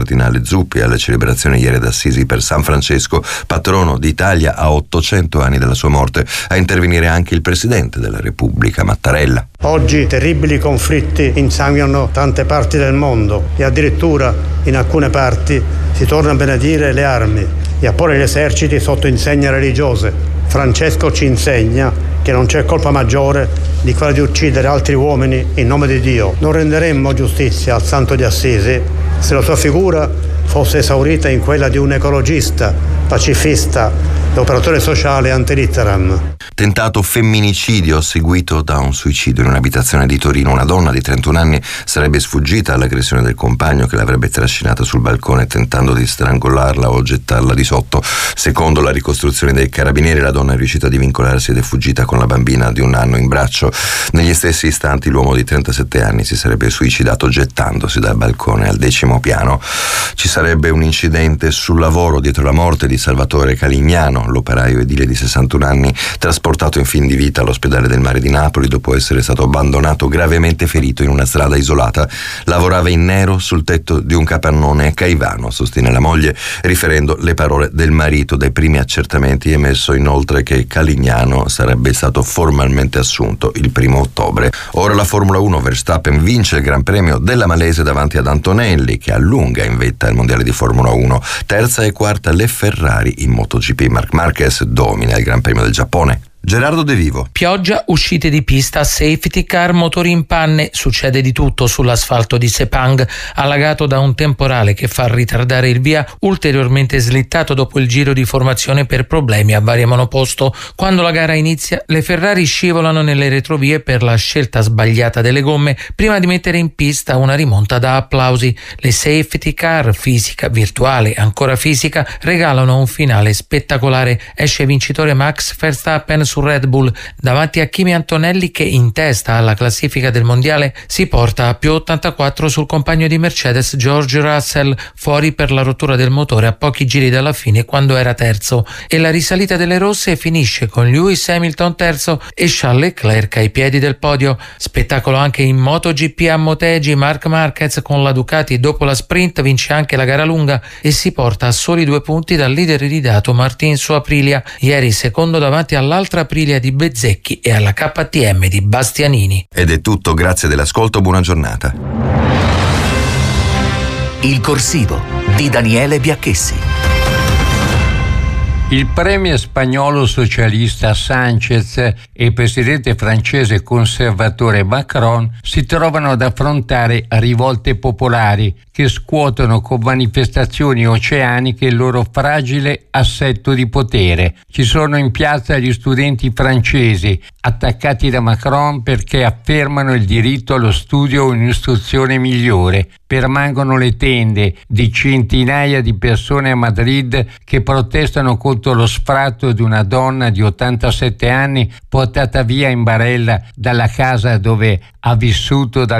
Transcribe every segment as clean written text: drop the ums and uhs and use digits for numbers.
Cardinale Zuppi alla celebrazione ieri ad Assisi per San Francesco, patrono d'Italia a 800 anni dalla sua morte, a intervenire anche il Presidente della Repubblica, Mattarella. Oggi terribili conflitti insanguinano tante parti del mondo e addirittura in alcune parti si torna a benedire le armi e a porre gli eserciti sotto insegne religiose. Francesco ci insegna che non c'è colpa maggiore di quella di uccidere altri uomini in nome di Dio. Non renderemmo giustizia al Santo di Assisi se la sua figura fosse esaurita in quella di un ecologista, pacifista e operatore sociale ante litteram. Tentato femminicidio seguito da un suicidio in un'abitazione di Torino. Una donna di 31 anni sarebbe sfuggita all'aggressione del compagno che l'avrebbe trascinata sul balcone tentando di strangolarla o gettarla di sotto. Secondo la ricostruzione dei carabinieri, la donna è riuscita a divincolarsi ed è fuggita con la bambina di 1 anno in braccio. Negli stessi istanti l'uomo di 37 anni si sarebbe suicidato gettandosi dal balcone al 10° piano. Ci sarebbe un incidente sul lavoro dietro la morte di Salvatore Calignano, l'operaio edile di 61 anni, trasportato in fin di vita all'ospedale del Mare di Napoli dopo essere stato abbandonato gravemente ferito in una strada isolata. Lavorava in nero sul tetto di un capannone a Caivano, sostiene la moglie, riferendo le parole del marito. Dai primi accertamenti è emesso inoltre che Calignano sarebbe stato formalmente assunto il 1° ottobre. Ora la Formula 1, Verstappen vince il Gran Premio della Malese davanti ad Antonelli, che allunga in vetta il mondiale di Formula 1. Terza e quarta le Ferrari in MotoGP. Marc Marquez domina il Gran Premio del Giappone. Gerardo De Vivo. Pioggia, uscite di pista, safety car, motori in panne, succede di tutto sull'asfalto di Sepang, allagato da un temporale che fa ritardare il via, ulteriormente slittato dopo il giro di formazione per problemi a vario monoposto. Quando la gara inizia, le Ferrari scivolano nelle retrovie per la scelta sbagliata delle gomme, prima di mettere in pista una rimonta da applausi. Le safety car, fisica, virtuale, ancora fisica, regalano un finale spettacolare. Esce vincitore Max Verstappen su Red Bull davanti a Kimi Antonelli, che in testa alla classifica del mondiale si porta a più 84 sul compagno di Mercedes George Russell, fuori per la rottura del motore a pochi giri dalla fine quando era terzo. E la risalita delle rosse finisce con Lewis Hamilton terzo e Charles Leclerc ai piedi del podio. Spettacolo anche in MotoGP a Motegi. Marc Marquez con la Ducati dopo la sprint vince anche la gara lunga e si porta a soli 2 punti dal leader iridato Martin su Aprilia, ieri secondo davanti all'altra Aprilia di Bezzecchi e alla KTM di Bastianini. Ed è tutto, grazie dell'ascolto, buona giornata. Il corsivo di Daniele Biacchessi. Il premier spagnolo socialista Sánchez e il presidente francese conservatore Macron si trovano ad affrontare rivolte popolari che scuotono con manifestazioni oceaniche il loro fragile assetto di potere. Ci sono in piazza gli studenti francesi, attaccati da Macron perché affermano il diritto allo studio o un'istruzione migliore. Permangono le tende di centinaia di persone a Madrid che protestano contro lo sfratto di una donna di 87 anni portata via in barella dalla casa dove ha vissuto dal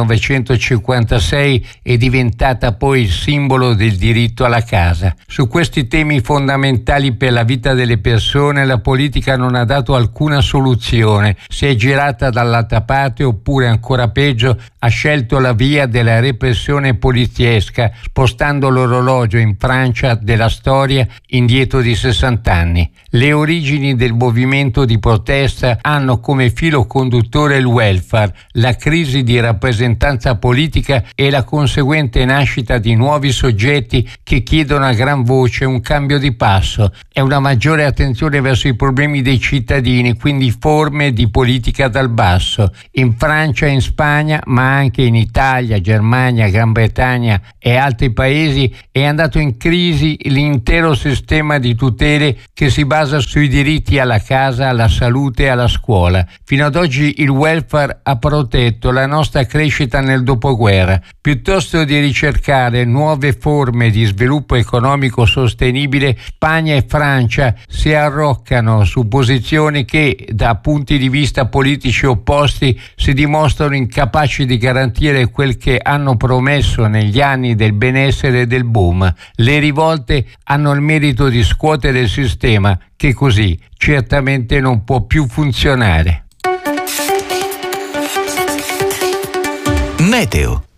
1956 e diventata poi il simbolo del diritto alla casa. Su questi temi fondamentali per la vita delle persone la politica non ha dato alcuna soluzione, si è girata dall'altra parte oppure ancora peggio ha scelto la via della repressione poliziesca, spostando l'orologio in Francia della storia indietro di 60 anni. Le origini del movimento di protesta hanno come filo conduttore il welfare, la crisi di rappresentanza politica e la conseguente nascita di nuovi soggetti che chiedono a gran voce un cambio di passo e una maggiore attenzione verso i problemi dei cittadini, quindi forme di politica dal basso. In Francia e in Spagna, ma anche in Italia, Germania, Gran Bretagna e altri paesi, è andato in crisi l'intero sistema di tutele che si basa sui diritti alla casa, alla salute e alla scuola. Fino ad oggi il welfare ha protetto la nostra crescita nel dopoguerra. Piuttosto di ricercare nuove forme di sviluppo economico sostenibile, Spagna e Francia si arroccano su posizioni che, da punti di vista politici opposti, si dimostrano incapaci di garantire quel che hanno promesso negli anni del benessere e del boom. Le rivolte hanno il merito di scuotere il sistema, che così certamente non può più funzionare. Meteo.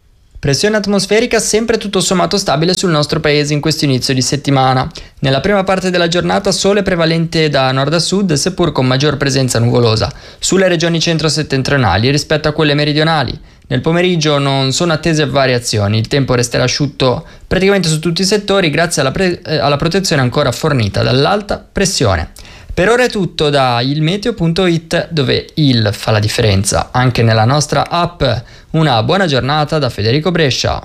Pressione atmosferica sempre tutto sommato stabile sul nostro paese in questo inizio di settimana. Nella prima parte della giornata sole prevalente da nord a sud, seppur con maggior presenza nuvolosa, sulle regioni centro-settentrionali rispetto a quelle meridionali. Nel pomeriggio non sono attese variazioni, il tempo resterà asciutto praticamente su tutti i settori grazie alla protezione ancora fornita dall'alta pressione. Per ora è tutto da ilmeteo.it, dove il fa la differenza anche nella nostra app. Una buona giornata da Federico Brescia.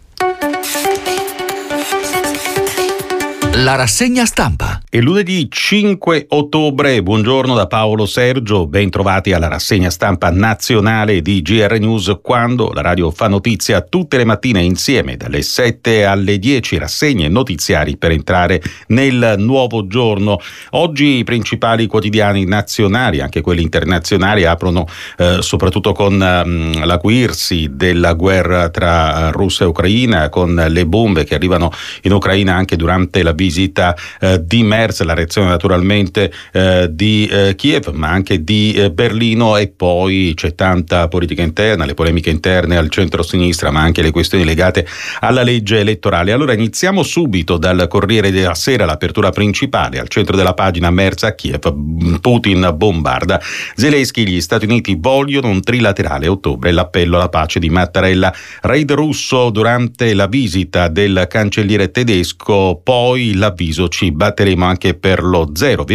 La rassegna stampa. È lunedì 5 ottobre, buongiorno da Paolo Sergio, ben trovati alla rassegna stampa nazionale di GR News, quando la radio fa notizia tutte le mattine insieme dalle 7 alle 10, rassegne notiziari per entrare nel nuovo giorno. Oggi i principali quotidiani nazionali, anche quelli internazionali, aprono soprattutto con l'acuirsi della guerra tra Russia e Ucraina, con le bombe che arrivano in Ucraina anche durante la visita di Merz, la reazione naturalmente di Kiev ma anche di Berlino, e poi c'è tanta politica interna, le polemiche interne al centro-sinistra ma anche le questioni legate alla legge elettorale. Allora iniziamo subito dal Corriere della Sera, l'apertura principale, al centro della pagina: Merz a Kiev, Putin bombarda, Zelensky, gli Stati Uniti vogliono un trilaterale, ottobre l'appello alla pace di Mattarella, raid russo durante la visita del cancelliere tedesco, poi l'avviso: ci batteremo anche per lo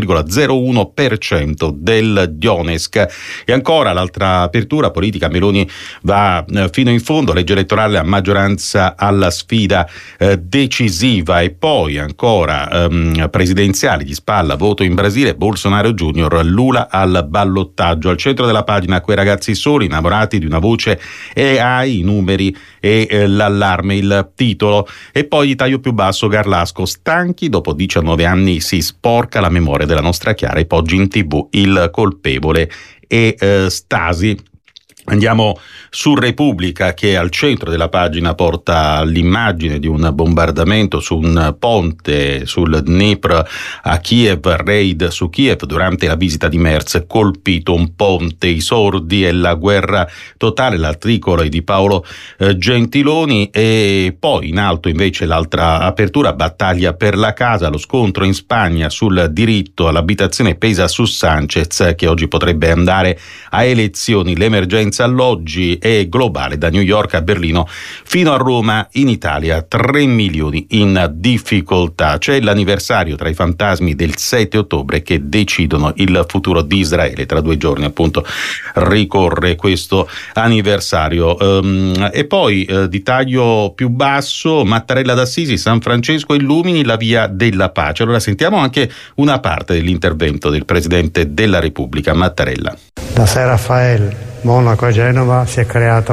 0,01% del Donetsk. E ancora l'altra apertura politica: Meloni va fino in fondo, legge elettorale, a maggioranza alla sfida decisiva. E poi ancora presidenziali di spalla, voto in Brasile, Bolsonaro Junior, Lula al ballottaggio. Al centro della pagina quei ragazzi soli, innamorati di una voce AI, i numeri e l'allarme, il titolo. E poi di taglio più basso, Garlasco, stanchi, dopo 19 anni si sporca la memoria della nostra Chiara, e poggi in TV il colpevole e Stasi. Andiamo su Repubblica, che al centro della pagina porta l'immagine di un bombardamento su un ponte sul Dnipro a Kiev, raid su Kiev durante la visita di Merz, colpito un ponte, i sordi e la guerra totale. L'articolo è di Paolo Gentiloni. E poi in alto invece l'altra apertura, battaglia per la casa, lo scontro in Spagna sul diritto all'abitazione pesa su Sanchez, che oggi potrebbe andare a elezioni. L'emergenza alloggi è globale, da New York a Berlino fino a Roma. In Italia 3 milioni in difficoltà. C'è l'anniversario tra i fantasmi del 7 ottobre che decidono il futuro di Israele. Tra 2 giorni appunto ricorre questo anniversario. E poi di taglio più basso, Mattarella d'Assisi, San Francesco illumini la via della pace. Allora sentiamo anche una parte dell'intervento del Presidente della Repubblica, Mattarella. Da San Raffaele, Monaco e Genova si è creata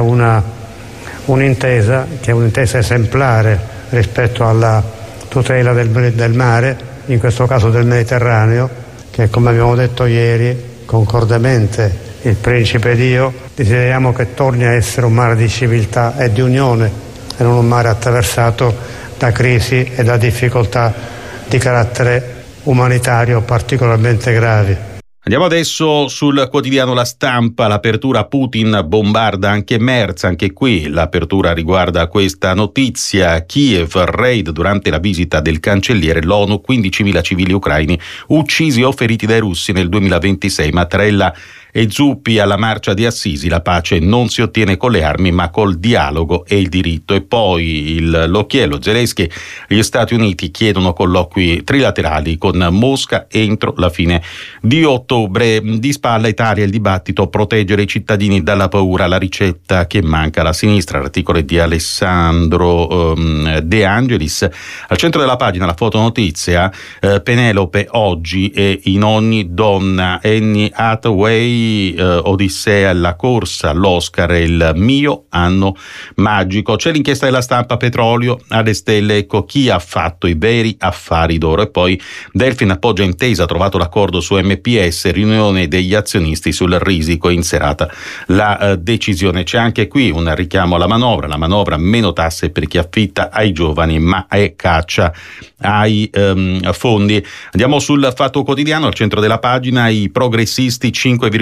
un'intesa che è un'intesa esemplare rispetto alla tutela del mare, in questo caso del Mediterraneo, che, come abbiamo detto ieri concordemente, il Principe ed io desideriamo che torni a essere un mare di civiltà e di unione, e non un mare attraversato da crisi e da difficoltà di carattere umanitario particolarmente gravi. Andiamo adesso sul quotidiano La Stampa, l'apertura: Putin bombarda anche Merz. Anche qui l'apertura riguarda questa notizia: Kiev, raid durante la visita del cancelliere, l'ONU, 15.000 civili ucraini uccisi o feriti dai russi nel 2026. Mattarella e Zuppi alla marcia di Assisi: la pace non si ottiene con le armi ma col dialogo e il diritto. E poi l'occhiello: Zelensky, gli Stati Uniti chiedono colloqui trilaterali con Mosca entro la fine di ottobre. Di spalla Italia, il dibattito: proteggere i cittadini dalla paura, la ricetta che manca alla sinistra. L'articolo è di Alessandro De Angelis. Al centro della pagina la fotonotizia: Penelope oggi e in ogni donna, Annie Hathaway, Odissea, la corsa all'Oscar, il mio anno magico. C'è l'inchiesta della Stampa: petrolio alle stelle, ecco chi ha fatto i veri affari d'oro. E poi Delfin appoggia intesa, trovato l'accordo su MPS, riunione degli azionisti sul risico, in serata la decisione. C'è anche qui un richiamo alla manovra: la manovra meno tasse per chi affitta ai giovani ma è caccia ai fondi. Andiamo sul Fatto Quotidiano, al centro della pagina: i progressisti 5,5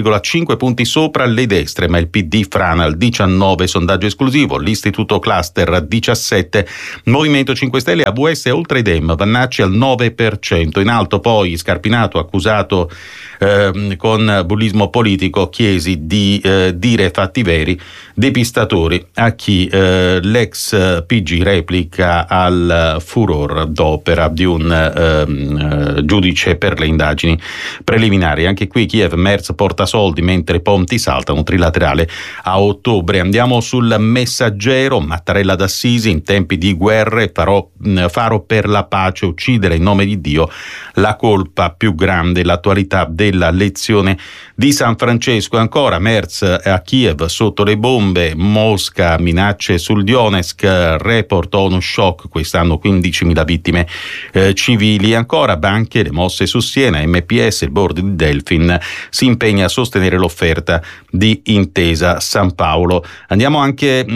1,5 punti sopra le destre, ma il PD frana al 19, sondaggio esclusivo, l'Istituto Cluster 17, Movimento 5 Stelle, AVS oltre i Dem, Vannacci al 9%, in alto poi Scarpinato accusato con bullismo politico, Chiesi di dire fatti veri, depistatori a chi l'ex PG replica al furor d'opera di un giudice per le indagini preliminari. Anche qui Kiev, Merz porta soldi mentre ponti saltano, trilaterale a ottobre. Andiamo sul Messaggero, Mattarella d'Assisi, in tempi di guerre faro per la pace, uccidere in nome di Dio, la colpa più grande, l'attualità della lezione di San Francesco. Ancora Merz a Kiev sotto le bombe, Mosca minacce sul Donetsk, report ONU shock, quest'anno 15.000 vittime civili. Ancora banche, le mosse su Siena, MPS, il board di Delfin si impegna a sostenere l'offerta di Intesa San Paolo. Andiamo anche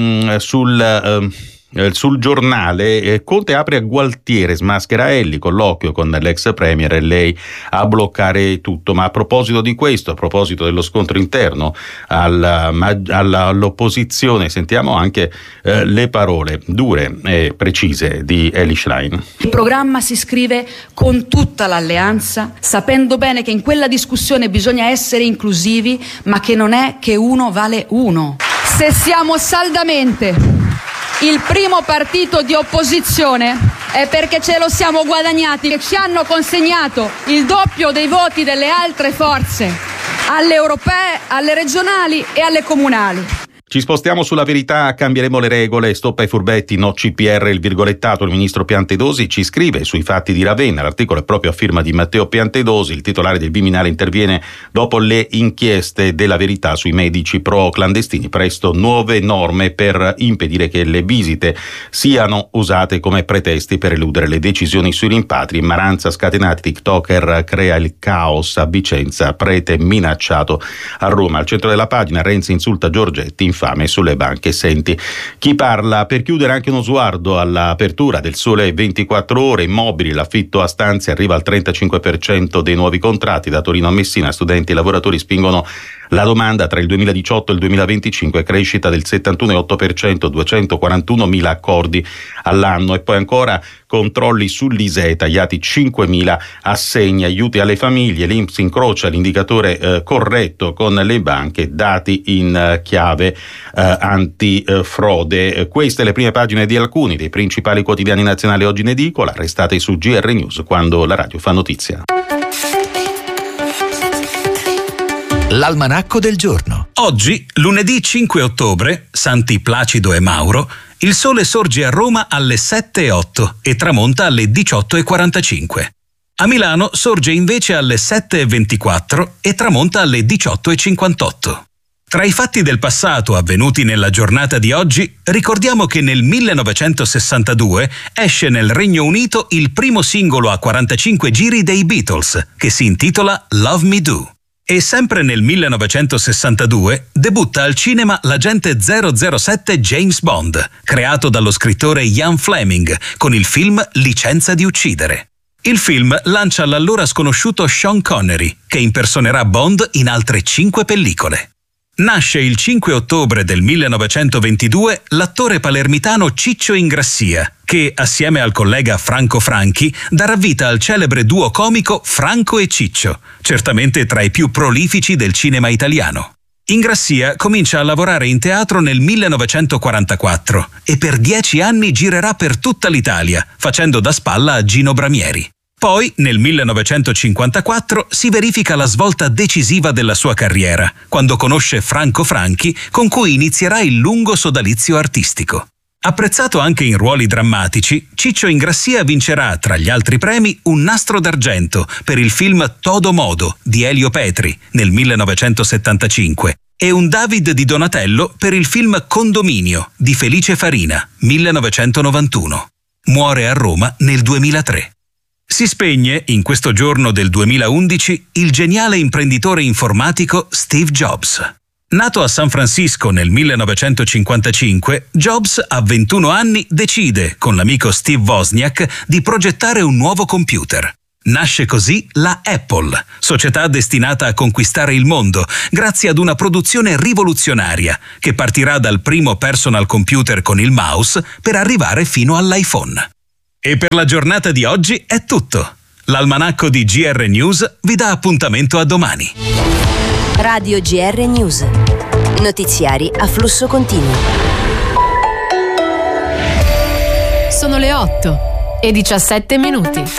sul Giornale, Conte apre a Gualtieri, smaschera Elli, colloquio con l'ex premier e lei a bloccare tutto. Ma a proposito di questo, a proposito dello scontro interno all'opposizione, sentiamo anche le parole dure e precise di Elly Schlein. Il programma si scrive con tutta l'alleanza, sapendo bene che in quella discussione bisogna essere inclusivi, ma che non è che uno vale uno. Se siamo saldamente il primo partito di opposizione è perché ce lo siamo guadagnati e ci hanno consegnato il doppio dei voti delle altre forze, alle europee, alle regionali e alle comunali. Ci spostiamo sulla Verità, cambieremo le regole, stop ai furbetti, no CPR, il virgolettato. Il ministro Piantedosi ci scrive sui fatti di Ravenna, l'articolo è proprio a firma di Matteo Piantedosi, il titolare del Viminale interviene dopo le inchieste della Verità sui medici pro clandestini, presto nuove norme per impedire che le visite siano usate come pretesti per eludere le decisioni sui rimpatri. Maranza scatenati, TikToker crea il caos a Vicenza, prete minacciato a Roma. Al centro della pagina Renzi insulta Giorgetti, infame sulle banche. Senti chi parla. Per chiudere anche uno sguardo all'apertura del Sole 24 Ore, immobili, l'affitto a stanze arriva al 35% dei nuovi contratti. Da Torino a Messina studenti e lavoratori spingono la domanda. Tra il 2018 e il 2025 crescita del 71,8%, 241.000 accordi all'anno. E poi ancora controlli sull'ISEE, tagliati 5.000 assegni, aiuti alle famiglie, l'INPS incrocia l'indicatore corretto con le banche, dati in chiave antifrode. Queste le prime pagine di alcuni dei principali quotidiani nazionali oggi in edicola. Restate su GR News, quando la radio fa notizia. L'almanacco del giorno. Oggi, lunedì 5 ottobre, Santi Placido e Mauro, il sole sorge a Roma alle 7:08 e tramonta alle 18:45. A Milano sorge invece alle 7:24 e tramonta alle 18:58. Tra i fatti del passato avvenuti nella giornata di oggi, ricordiamo che nel 1962 esce nel Regno Unito il primo singolo a 45 giri dei Beatles, che si intitola Love Me Do. E sempre nel 1962 debutta al cinema l'agente 007 James Bond, creato dallo scrittore Ian Fleming, con il film Licenza di uccidere. Il film lancia l'allora sconosciuto Sean Connery, che impersonerà Bond in altre 5 pellicole. Nasce il 5 ottobre del 1922 l'attore palermitano Ciccio Ingrassia, che, assieme al collega Franco Franchi, darà vita al celebre duo comico Franco e Ciccio, certamente tra i più prolifici del cinema italiano. Ingrassia comincia a lavorare in teatro nel 1944 e per 10 anni girerà per tutta l'Italia, facendo da spalla a Gino Bramieri. Poi, nel 1954, si verifica la svolta decisiva della sua carriera, quando conosce Franco Franchi, con cui inizierà il lungo sodalizio artistico. Apprezzato anche in ruoli drammatici, Ciccio Ingrassia vincerà, tra gli altri premi, un Nastro d'Argento per il film Todo Modo di Elio Petri nel 1975 e un David di Donatello per il film Condominio di Felice Farina 1991. Muore a Roma nel 2003. Si spegne, in questo giorno del 2011, il geniale imprenditore informatico Steve Jobs. Nato a San Francisco nel 1955, Jobs, a 21 anni, decide, con l'amico Steve Wozniak, di progettare un nuovo computer. Nasce così la Apple, società destinata a conquistare il mondo, grazie ad una produzione rivoluzionaria che partirà dal primo personal computer con il mouse per arrivare fino all'iPhone. E per la giornata di oggi è tutto. L'almanacco di GR News vi dà appuntamento a domani. Radio GR News. Notiziari a flusso continuo. Sono le 8:17.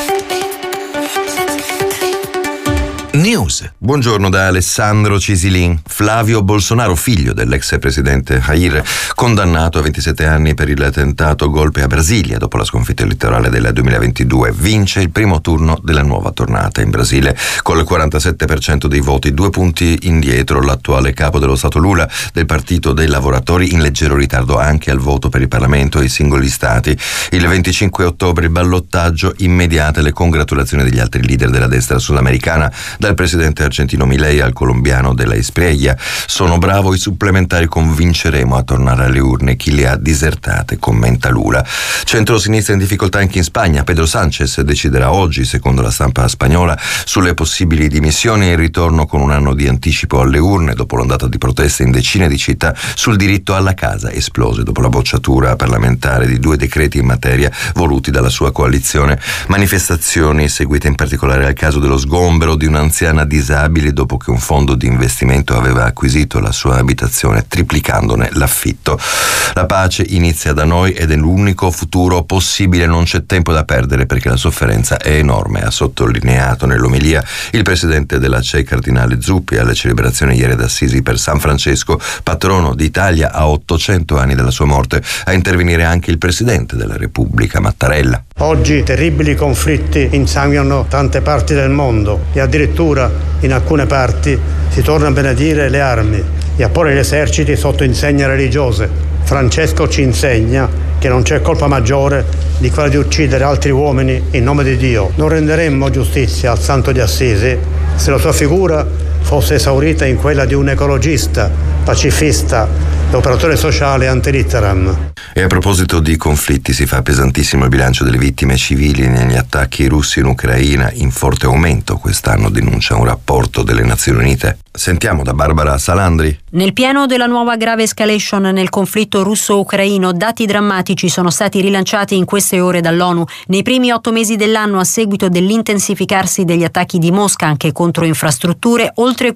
News. Buongiorno da Alessandro Cisilin. Flavio Bolsonaro, figlio dell'ex presidente Jair, condannato a 27 anni per il tentato golpe a Brasilia dopo la sconfitta elettorale del 2022, vince il primo turno della nuova tornata in Brasile col 47% dei voti, 2 punti indietro l'attuale capo dello Stato Lula del Partito dei Lavoratori, in leggero ritardo anche al voto per il Parlamento e i singoli stati. Il 25 ottobre il ballottaggio, immediate le congratulazioni degli altri leader della destra sudamericana, dal presidente argentino Milei al colombiano della Espriella. Sono bravo i supplementari, convinceremo a tornare alle urne chi le ha disertate, commenta Lula. Centro-sinistra in difficoltà anche in Spagna. Pedro Sánchez deciderà oggi, secondo la stampa spagnola, sulle possibili dimissioni e il ritorno con un anno di anticipo alle urne dopo l'ondata di proteste in decine di città sul diritto alla casa, esplose dopo la bocciatura parlamentare di 2 decreti in materia voluti dalla sua coalizione. Manifestazioni seguite in particolare al caso dello sgombero di un'anziana disabile dopo che un fondo di investimento aveva acquisito la sua abitazione triplicandone l'affitto. La pace inizia da noi ed è l'unico futuro possibile, non c'è tempo da perdere perché la sofferenza è enorme, ha sottolineato nell'omelia il presidente della CEI cardinale Zuppi alle celebrazioni ieri ad Assisi per San Francesco, patrono d'Italia a 800 anni dalla sua morte. A intervenire anche il presidente della Repubblica Mattarella. Oggi terribili conflitti insanguinano tante parti del mondo e addirittura in alcune parti si torna a benedire le armi e a porre gli eserciti sotto insegne religiose. Francesco ci insegna che non c'è colpa maggiore di quella di uccidere altri uomini in nome di Dio. Non renderemmo giustizia al Santo di Assisi se la sua figura fosse esaurita in quella di un ecologista, pacifista e operatore sociale ante litteram. E a proposito di conflitti, si fa pesantissimo il bilancio delle vittime civili negli attacchi russi in Ucraina, in forte aumento quest'anno, denuncia un rapporto delle Nazioni Unite. Sentiamo da Barbara Salandri. Nel pieno della nuova grave escalation nel conflitto russo-ucraino, dati drammatici sono stati rilanciati in queste ore dall'ONU. Nei primi 8 mesi dell'anno, a seguito dell'intensificarsi degli attacchi di Mosca anche contro infrastrutture, oltre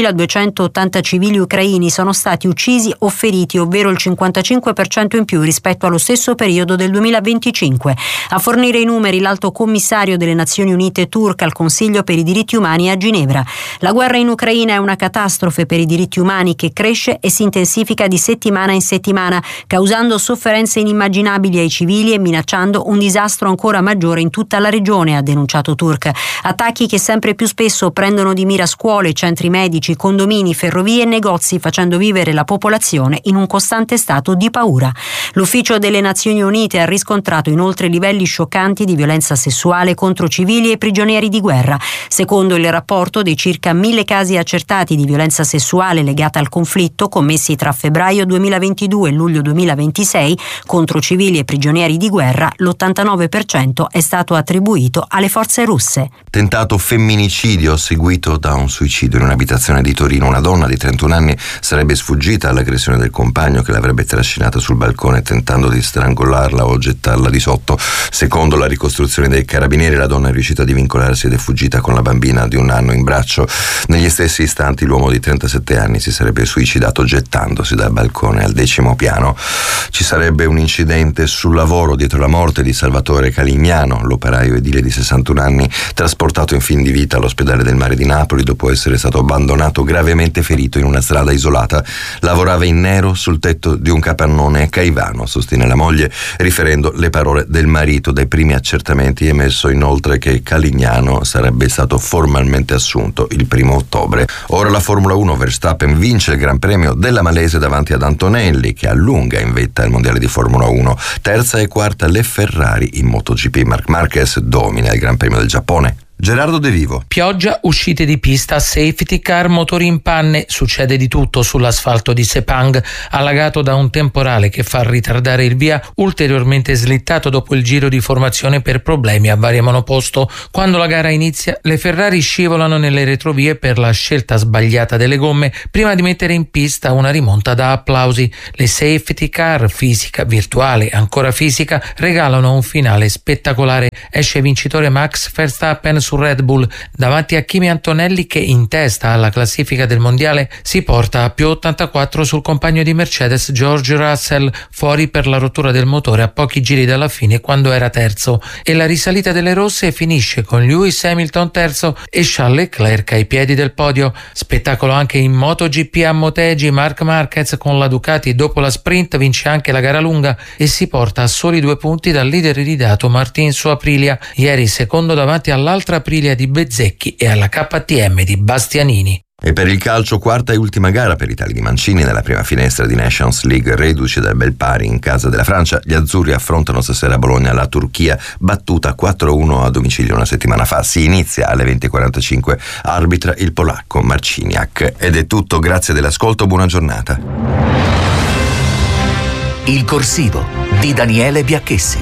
15.280 civili ucraini sono stati uccisi o feriti, ovvero il 55% in più rispetto allo stesso periodo del 2025. A fornire i numeri l'alto commissario delle Nazioni Unite turca al Consiglio per i diritti umani a Ginevra. La guerra in Ucraina è una catastrofe per i diritti umani che cresce e si intensifica di settimana in settimana, causando sofferenze inimmaginabili ai civili e minacciando un disastro ancora maggiore in tutta la regione, ha denunciato Turk. Attacchi che sempre più spesso prendono di mira scuole, centri medici, condomini, ferrovie e negozi, facendo vivere la popolazione in un costante stato di paura. L'Ufficio delle Nazioni Unite ha riscontrato inoltre livelli scioccanti di violenza sessuale contro civili e prigionieri di guerra. Secondo il rapporto, dei circa 1.000 casi accertati di violenza sessuale legata al conflitto commessi tra febbraio 2022 e luglio 2026 contro civili e prigionieri di guerra, l'89% è stato attribuito alle forze russe. Tentato femminicidio seguito da un suicidio in un'abitazione di Torino. Una donna di 31 anni sarebbe sfuggita all'aggressione del compagno che l'avrebbe trascinata sul balcone tentando di strangolarla o gettarla di sotto. Secondo la ricostruzione dei carabinieri, la donna è riuscita a divincolarsi ed è fuggita con la bambina di 1 anno in braccio. Negli stessi istanti l'uomo di 37 anni si sarebbe suicidato gettandosi dal balcone al 10° piano. Ci sarebbe un incidente sul lavoro dietro la morte di Salvatore Calignano, l'operaio edile di 61 anni, trasportato in fin di vita all'ospedale del Mare di Napoli dopo essere stato abbandonato gravemente ferito in una strada isolata. Lavorava in nero sul tetto di un capannone a Caivano, sostiene la moglie, riferendo le parole del marito. Dai primi accertamenti è emesso inoltre che Calignano sarebbe stato formalmente assunto il 1° ottobre. Ora la Formula 1, Verstappen vince il Gran Premio della Malese davanti ad Antonelli, che allunga in vetta il mondiale di Formula 1. Terza e quarta le Ferrari in MotoGP. Marc Marquez domina il Gran Premio del Giappone. Gerardo De Vivo. Pioggia, uscite di pista, safety car, motori in panne, succede di tutto sull'asfalto di Sepang, allagato da un temporale che fa ritardare il via, ulteriormente slittato dopo il giro di formazione per problemi a varie monoposto. Quando la gara inizia, le Ferrari scivolano nelle retrovie per la scelta sbagliata delle gomme, prima di mettere in pista una rimonta da applausi. Le safety car, fisica, virtuale, ancora fisica, regalano un finale spettacolare. Esce vincitore Max Verstappen su Red Bull davanti a Kimi Antonelli, che in testa alla classifica del mondiale si porta a più 84 sul compagno di Mercedes George Russell, fuori per la rottura del motore a pochi giri dalla fine quando era terzo, e la risalita delle rosse finisce con Lewis Hamilton terzo e Charles Leclerc ai piedi del podio. Spettacolo anche in MotoGP a Motegi. Marc Marquez con la Ducati dopo la sprint vince anche la gara lunga e si porta a soli 2 punti dal leader iridato Martin su Aprilia, ieri secondo davanti all'altra Aprilia di Bezzecchi e alla KTM di Bastianini. E per il calcio, quarta e ultima gara per i tali di Mancini nella prima finestra di Nations League, reduce dal bel pari in casa della Francia. Gli azzurri affrontano stasera a Bologna la Turchia, battuta 4-1 a domicilio una settimana fa. Si inizia alle 20:45, arbitra il polacco Marciniak. Ed è tutto, grazie dell'ascolto, buona giornata. Il corsivo di Daniele Biacchessi.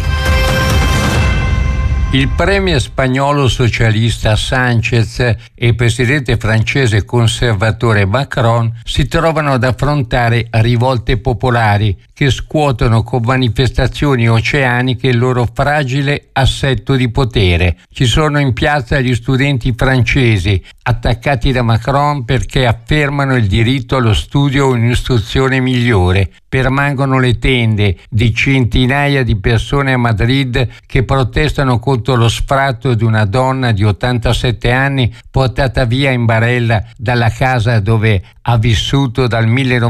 Il premier spagnolo socialista Sánchez e il presidente francese conservatore Macron si trovano ad affrontare rivolte popolari che scuotono con manifestazioni oceaniche il loro fragile assetto di potere. Ci sono in piazza gli studenti francesi, attaccati da Macron perché affermano il diritto allo studio o un'istruzione migliore. Permangono le tende di centinaia di persone a Madrid che protestano contro lo sfratto di una donna di 87 anni portata via in barella dalla casa dove ha vissuto dal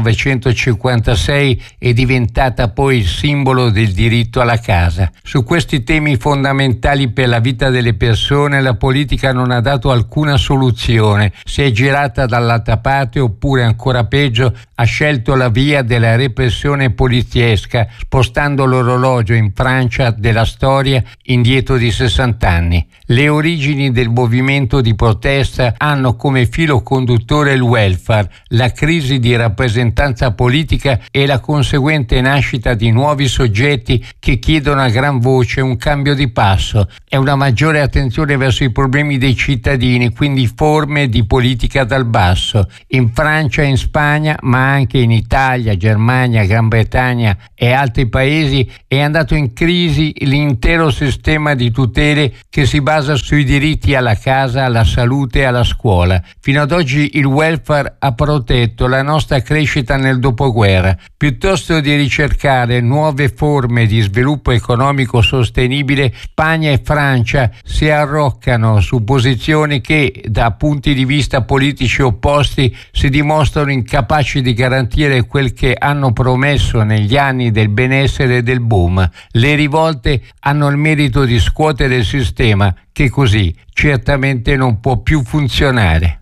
1956 e diventata poi il simbolo del diritto alla casa. Su questi temi fondamentali per la vita delle persone la politica non ha dato alcuna soluzione, si è girata dall'altra parte oppure ancora peggio ha scelto la via della repressione poliziesca, spostando l'orologio in Francia della storia indietro di 60 anni. Le origini del movimento di protesta hanno come filo conduttore il welfare, la crisi di rappresentanza politica e la conseguente nascita di nuovi soggetti che chiedono a gran voce un cambio di passo e una maggiore attenzione verso i problemi dei cittadini, quindi forme di politica dal basso. In Francia e in Spagna, ma anche in Italia, Germania, Gran Bretagna e altri paesi, è andato in crisi l'intero sistema di tutele che si basa sui diritti alla casa, alla salute e alla scuola. Fino ad oggi il welfare ha protetto la nostra crescita nel dopoguerra. Piuttosto di ricercare nuove forme di sviluppo economico sostenibile, Spagna e Francia si arroccano su posizioni che, da punti di vista politici opposti, si dimostrano incapaci di garantire quel che hanno promesso negli anni del benessere e del boom. Le rivolte hanno il merito di scuotere il sistema, che così certamente non può più funzionare.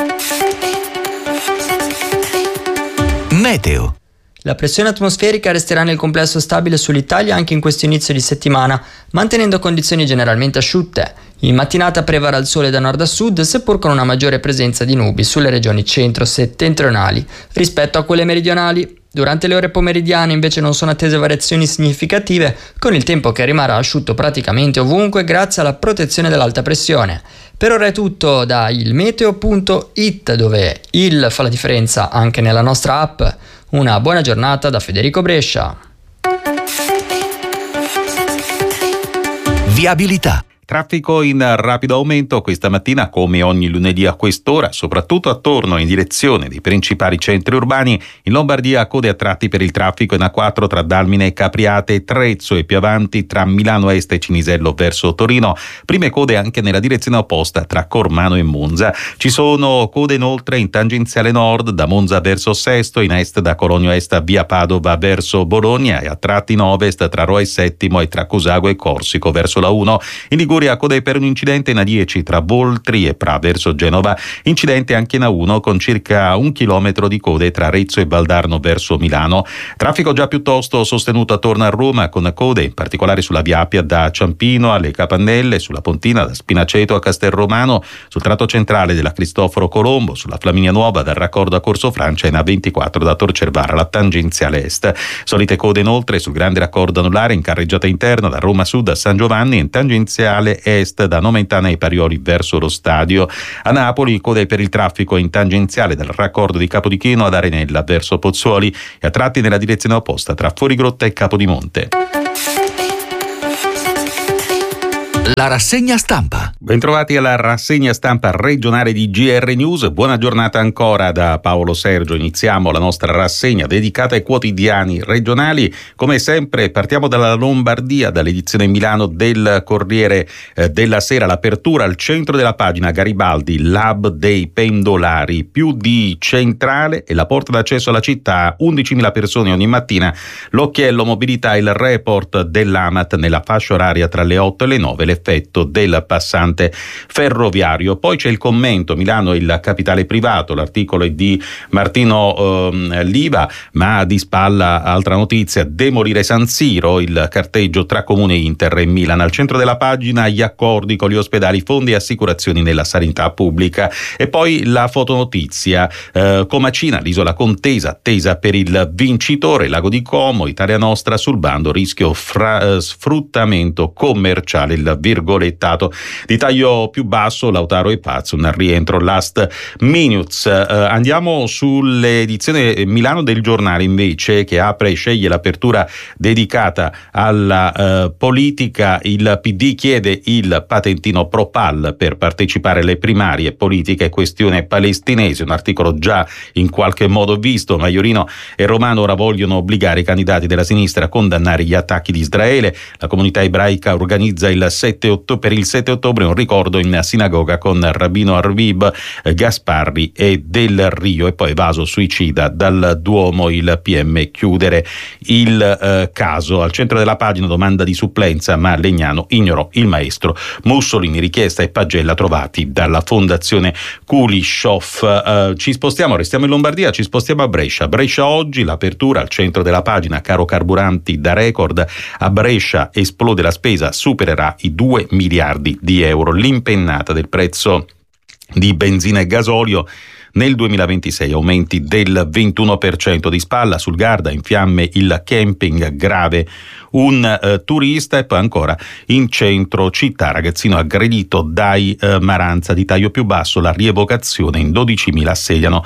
Meteo. La pressione atmosferica resterà nel complesso stabile sull'Italia anche in questo inizio di settimana, mantenendo condizioni generalmente asciutte. In mattinata prevarrà il sole da nord a sud, seppur con una maggiore presenza di nubi sulle regioni centro-settentrionali rispetto a quelle meridionali. Durante le ore pomeridiane invece non sono attese variazioni significative, con il tempo che rimarrà asciutto praticamente ovunque grazie alla protezione dell'alta pressione. Per ora è tutto da ilmeteo.it, dove il fa la differenza anche nella nostra app. Una buona giornata da Federico Brescia. Viabilità. Traffico in rapido aumento questa mattina, come ogni lunedì a quest'ora, soprattutto attorno in direzione dei principali centri urbani. In Lombardia code a tratti per il traffico in A4 tra Dalmine e Capriate, Trezzo e più avanti tra Milano Est e Cinisello verso Torino. Prime code anche nella direzione opposta tra Cormano e Monza. Ci sono code inoltre in tangenziale nord da Monza verso Sesto, in est da Cologno Est a via Padova verso Bologna e a tratti in ovest tra Roi Settimo e tra Cosago e Corsico verso la 1. In Liguria Liguria code per un incidente in A10 tra Voltri e Pra verso Genova, incidente anche in A1 con circa 1 chilometro di code tra Arezzo e Valdarno verso Milano. Traffico già piuttosto sostenuto attorno a Roma, con code in particolare sulla via Appia da Ciampino alle Capannelle, sulla Pontina da Spinaceto a Castelromano, sul tratto centrale della Cristoforo Colombo, sulla Flaminia Nuova dal raccordo a Corso Francia e in A24 da Tor Cervara alla tangenziale est. Solite code inoltre sul grande raccordo anulare in carreggiata interna da Roma Sud a San Giovanni e in tangenziale est da Nomentana ai Parioli verso lo stadio. A Napoli code per il traffico in tangenziale dal raccordo di Capodichino ad Arenella verso Pozzuoli e a tratti nella direzione opposta tra Fuorigrotta e Capodimonte. La rassegna stampa. Bentrovati alla rassegna stampa regionale di GR News. Buona giornata ancora da Paolo Sergio. Iniziamo la nostra rassegna dedicata ai quotidiani regionali. Come sempre partiamo dalla Lombardia, dall'edizione Milano del Corriere della Sera. L'apertura al centro della pagina: Garibaldi, l'hub dei pendolari, più di centrale e la porta d'accesso alla città, 11.000 persone ogni mattina. L'occhiello mobilità, il report dell'AMAT nella fascia oraria tra le 8 e le 9, l'effetto del passante ferroviario. Poi c'è il commento: Milano il capitale privato, l'articolo è di Martino Liva, ma di spalla altra notizia: demolire San Siro, il carteggio tra Comune Inter e Milan. Al centro della pagina gli accordi con gli ospedali, fondi e assicurazioni nella sanità pubblica. E poi la fotonotizia: Comacina, l'isola contesa, attesa per il vincitore. Lago di Como, Italia Nostra sul bando, rischio sfruttamento commerciale, il virgolettato. Di taglio più basso, Lautaro e Pazzo, un rientro last minutes. Andiamo sull'edizione Milano del Giornale invece, che apre e sceglie l'apertura dedicata alla politica. Il PD chiede il patentino Propal per partecipare alle primarie, politiche, questione palestinese, un articolo già in qualche modo visto. Maiorino e Romano ora vogliono obbligare i candidati della sinistra a condannare gli attacchi di Israele. La comunità ebraica organizza per il 7 ottobre un ricordo in sinagoga con Rabbino Arvib, Gasparri e Del Rio. E poi Vaso suicida dal Duomo, il PM chiudere il caso. Al centro della pagina domanda di supplenza, ma Legnano ignorò il maestro. Mussolini, richiesta e pagella trovati dalla fondazione Kulishov. Ci spostiamo, restiamo in Lombardia, ci spostiamo a Brescia. Brescia oggi, l'apertura al centro della pagina: caro carburanti da record, a Brescia esplode la spesa, supererà i 2 miliardi di euro. L'impennata del prezzo di benzina e gasolio nel 2026, aumenti del 21%. Di spalla sul Garda, in fiamme il camping, grave un turista. E poi ancora in centro città, ragazzino aggredito dai Maranza. Di taglio più basso, la rievocazione, in 12.000 assediano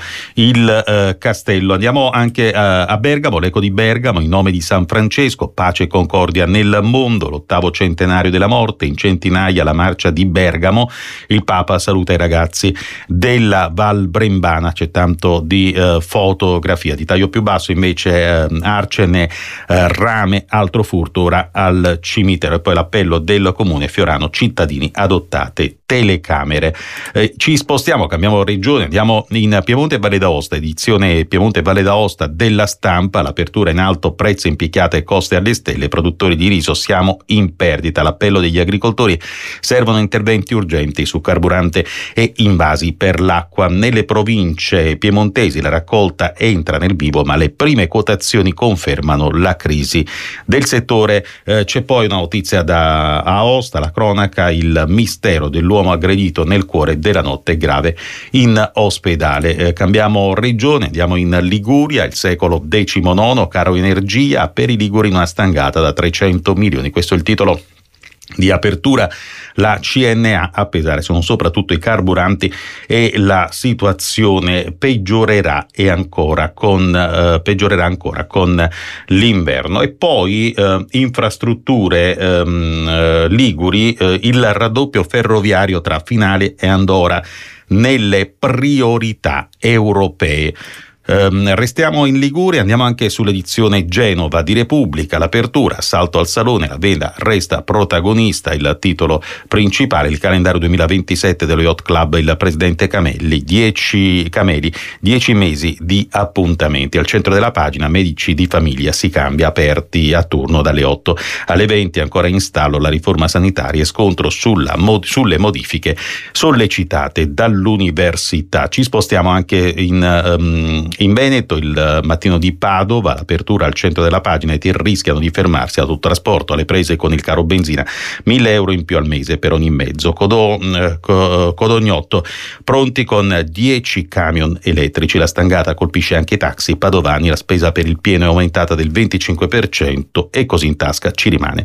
il castello. Andiamo anche a Bergamo, l'eco di Bergamo: in nome di San Francesco, pace e concordia nel mondo, l'8° centenario della morte, in centinaia la marcia di Bergamo. Il Papa saluta i ragazzi della Val Brembana. C'è tanto di fotografia. Di taglio più basso invece Arcene, rame, altro furto ora al cimitero. E poi l'appello del comune Fiorano: cittadini, adottate telecamere. Ci spostiamo, cambiamo regione, andiamo in Piemonte e Valle d'Aosta, edizione Piemonte e Valle d'Aosta della Stampa. L'apertura in alto: prezzi in picchiata e costi alle stelle, produttori di riso siamo in perdita. L'appello degli agricoltori: servono interventi urgenti su carburante e invasi per l'acqua. Nelle province piemontesi la raccolta entra nel vivo, ma le prime quotazioni confermano la crisi del settore. C'è poi una notizia da Aosta, la cronaca: il mistero dell'uomo aggredito nel cuore della notte grave in ospedale. Cambiamo regione, andiamo in Liguria, il secolo XIX, caro energia, per i liguri una stangata da 300 milioni. Questo è il titolo di apertura. La CNA a pesare sono soprattutto i carburanti e la situazione peggiorerà ancora con l'inverno. E poi infrastrutture liguri, il raddoppio ferroviario tra Finale e Andora nelle priorità europee. Restiamo in Liguria, andiamo anche sull'edizione Genova di Repubblica. L'apertura, assalto al salone, la vela resta protagonista, il titolo principale, il calendario 2027 dello Yacht Club, il presidente Camelli, 10 mesi di appuntamenti. Al centro della pagina, medici di famiglia si cambia, aperti a turno dalle 8 alle 20, ancora in stallo la riforma sanitaria e scontro sulle modifiche sollecitate dall'università. Ci spostiamo anche in Veneto, il Mattino di Padova, l'apertura al centro della pagina, e rischiano di fermarsi autotrasporto alle prese con il caro benzina, 1.000 euro in più al mese per ogni mezzo. Codognotto, pronti con 10 camion elettrici, la stangata colpisce anche i taxi padovani, la spesa per il pieno è aumentata del 25% e così in tasca ci rimane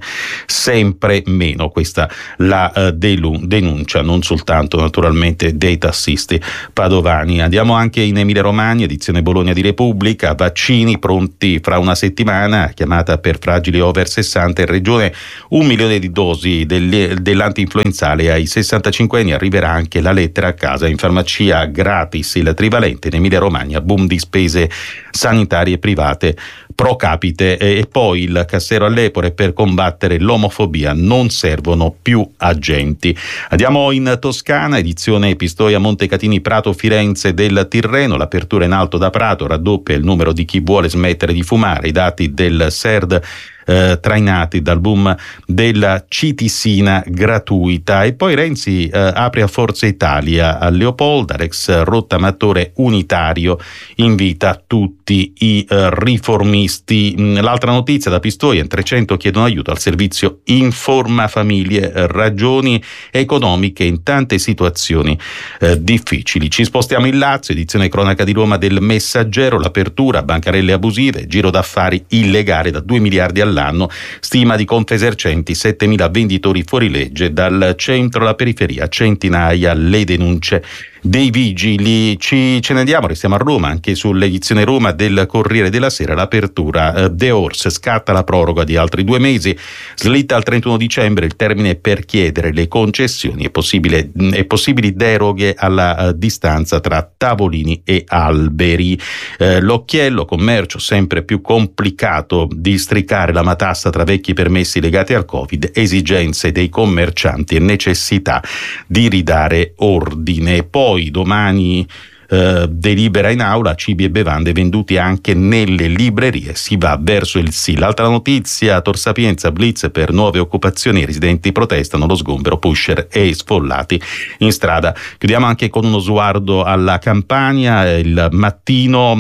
sempre meno. Questa la denuncia non soltanto naturalmente dei tassisti padovani. Andiamo anche in Emilia Romagna, edizione Bologna di Repubblica, vaccini pronti fra una settimana, chiamata per fragili over 60, in regione 1 milione di dosi dell'antinfluenzale ai 65 anni, arriverà anche la lettera a casa, in farmacia gratis il trivalente. In Emilia Romagna boom di spese sanitarie private pro capite, e poi il Cassero all'Epore, per combattere l'omofobia non servono più agenti. Andiamo in Toscana, edizione Pistoia Montecatini Prato Firenze del Tirreno, l'apertura in alto da Prato raddoppia il numero di chi vuole smettere di fumare, i dati del SERD trainati dal boom della citisina gratuita. E poi Renzi apre a Forza Italia a Leopolda, l'ex rottamatore unitario invita tutti i riformisti. L'altra notizia da Pistoia, in 300 chiedono aiuto al servizio Informa Famiglie, ragioni economiche in tante situazioni difficili. Ci spostiamo in Lazio, edizione cronaca di Roma del Messaggero, l'apertura, bancarelle abusive, giro d'affari illegale da 2 miliardi all'anno, stima di Confesercenti, 7.000 venditori fuori legge, dal centro alla periferia, centinaia le denunce dei vigili. Ce ne andiamo, restiamo a Roma, anche sull'edizione Roma del Corriere della Sera, l'apertura, The Horse, scatta la proroga di altri 2 mesi, slitta al 31 dicembre il termine per chiedere le concessioni e possibili deroghe alla distanza tra tavolini e alberi. L'occhiello, commercio sempre più complicato, districare la matassa tra vecchi permessi legati al Covid, esigenze dei commercianti e necessità di ridare ordine. Poi domani delibera in aula, cibi e bevande venduti anche nelle librerie, si va verso il sì. L'altra notizia, Tor Sapienza, blitz per nuove occupazioni, i residenti protestano, lo sgombero, pusher e sfollati in strada. Chiudiamo anche con uno sguardo alla Campania, il Mattino,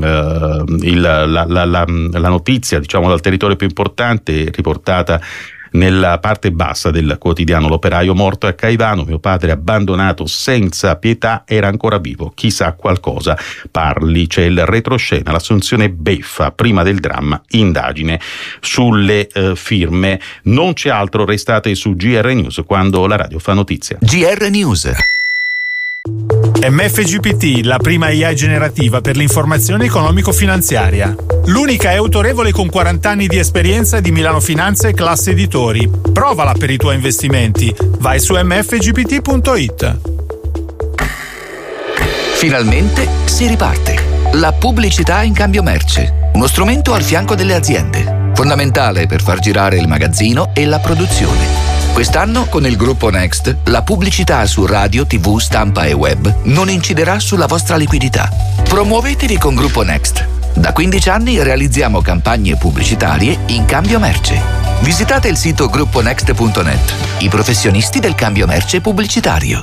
la notizia, diciamo, dal territorio più importante, riportata nella parte bassa del quotidiano: l'operaio morto a Caivano, mio padre abbandonato senza pietà, era ancora vivo, chissà qualcosa parli. C'è il retroscena, l'assunzione beffa prima del dramma, indagine sulle firme. Non c'è altro, restate su GR News quando la radio fa notizia. GR News. MFGPT, la prima AI generativa per l'informazione economico-finanziaria. L'unica è autorevole con 40 anni di esperienza di Milano Finanza e Classe Editori. Provala per i tuoi investimenti. Vai su mfgpt.it. Finalmente si riparte. La pubblicità in cambio merce. Uno strumento al fianco delle aziende. Fondamentale per far girare il magazzino e la produzione. Quest'anno, con il gruppo Next, la pubblicità su radio, TV, stampa e web non inciderà sulla vostra liquidità. Promuovetevi con Gruppo Next. Da 15 anni realizziamo campagne pubblicitarie in cambio merce. Visitate il sito grupponext.net, i professionisti del cambio merce pubblicitario.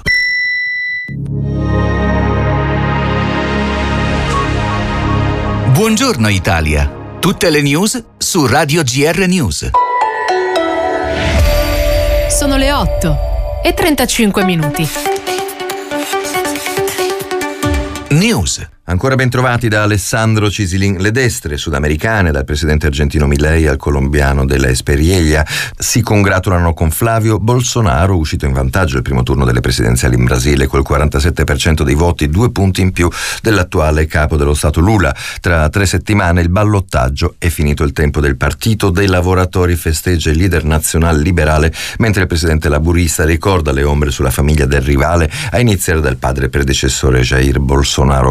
Buongiorno Italia. Tutte le news su Radio GR News. Sono le 8:35. News. Ancora ben trovati da Alessandro Cisilin. Le destre sudamericane, dal presidente argentino Milei al colombiano della Espriella, si congratulano con Flavio Bolsonaro, uscito in vantaggio al primo turno delle presidenziali in Brasile col 47% dei voti, 2 punti in più dell'attuale capo dello Stato Lula. Tra 3 settimane il ballottaggio, è finito il tempo del Partito dei Lavoratori, festeggia il leader nazionale liberale, mentre il presidente laburista ricorda le ombre sulla famiglia del rivale, a iniziare dal padre predecessore Jair Bolsonaro, condannato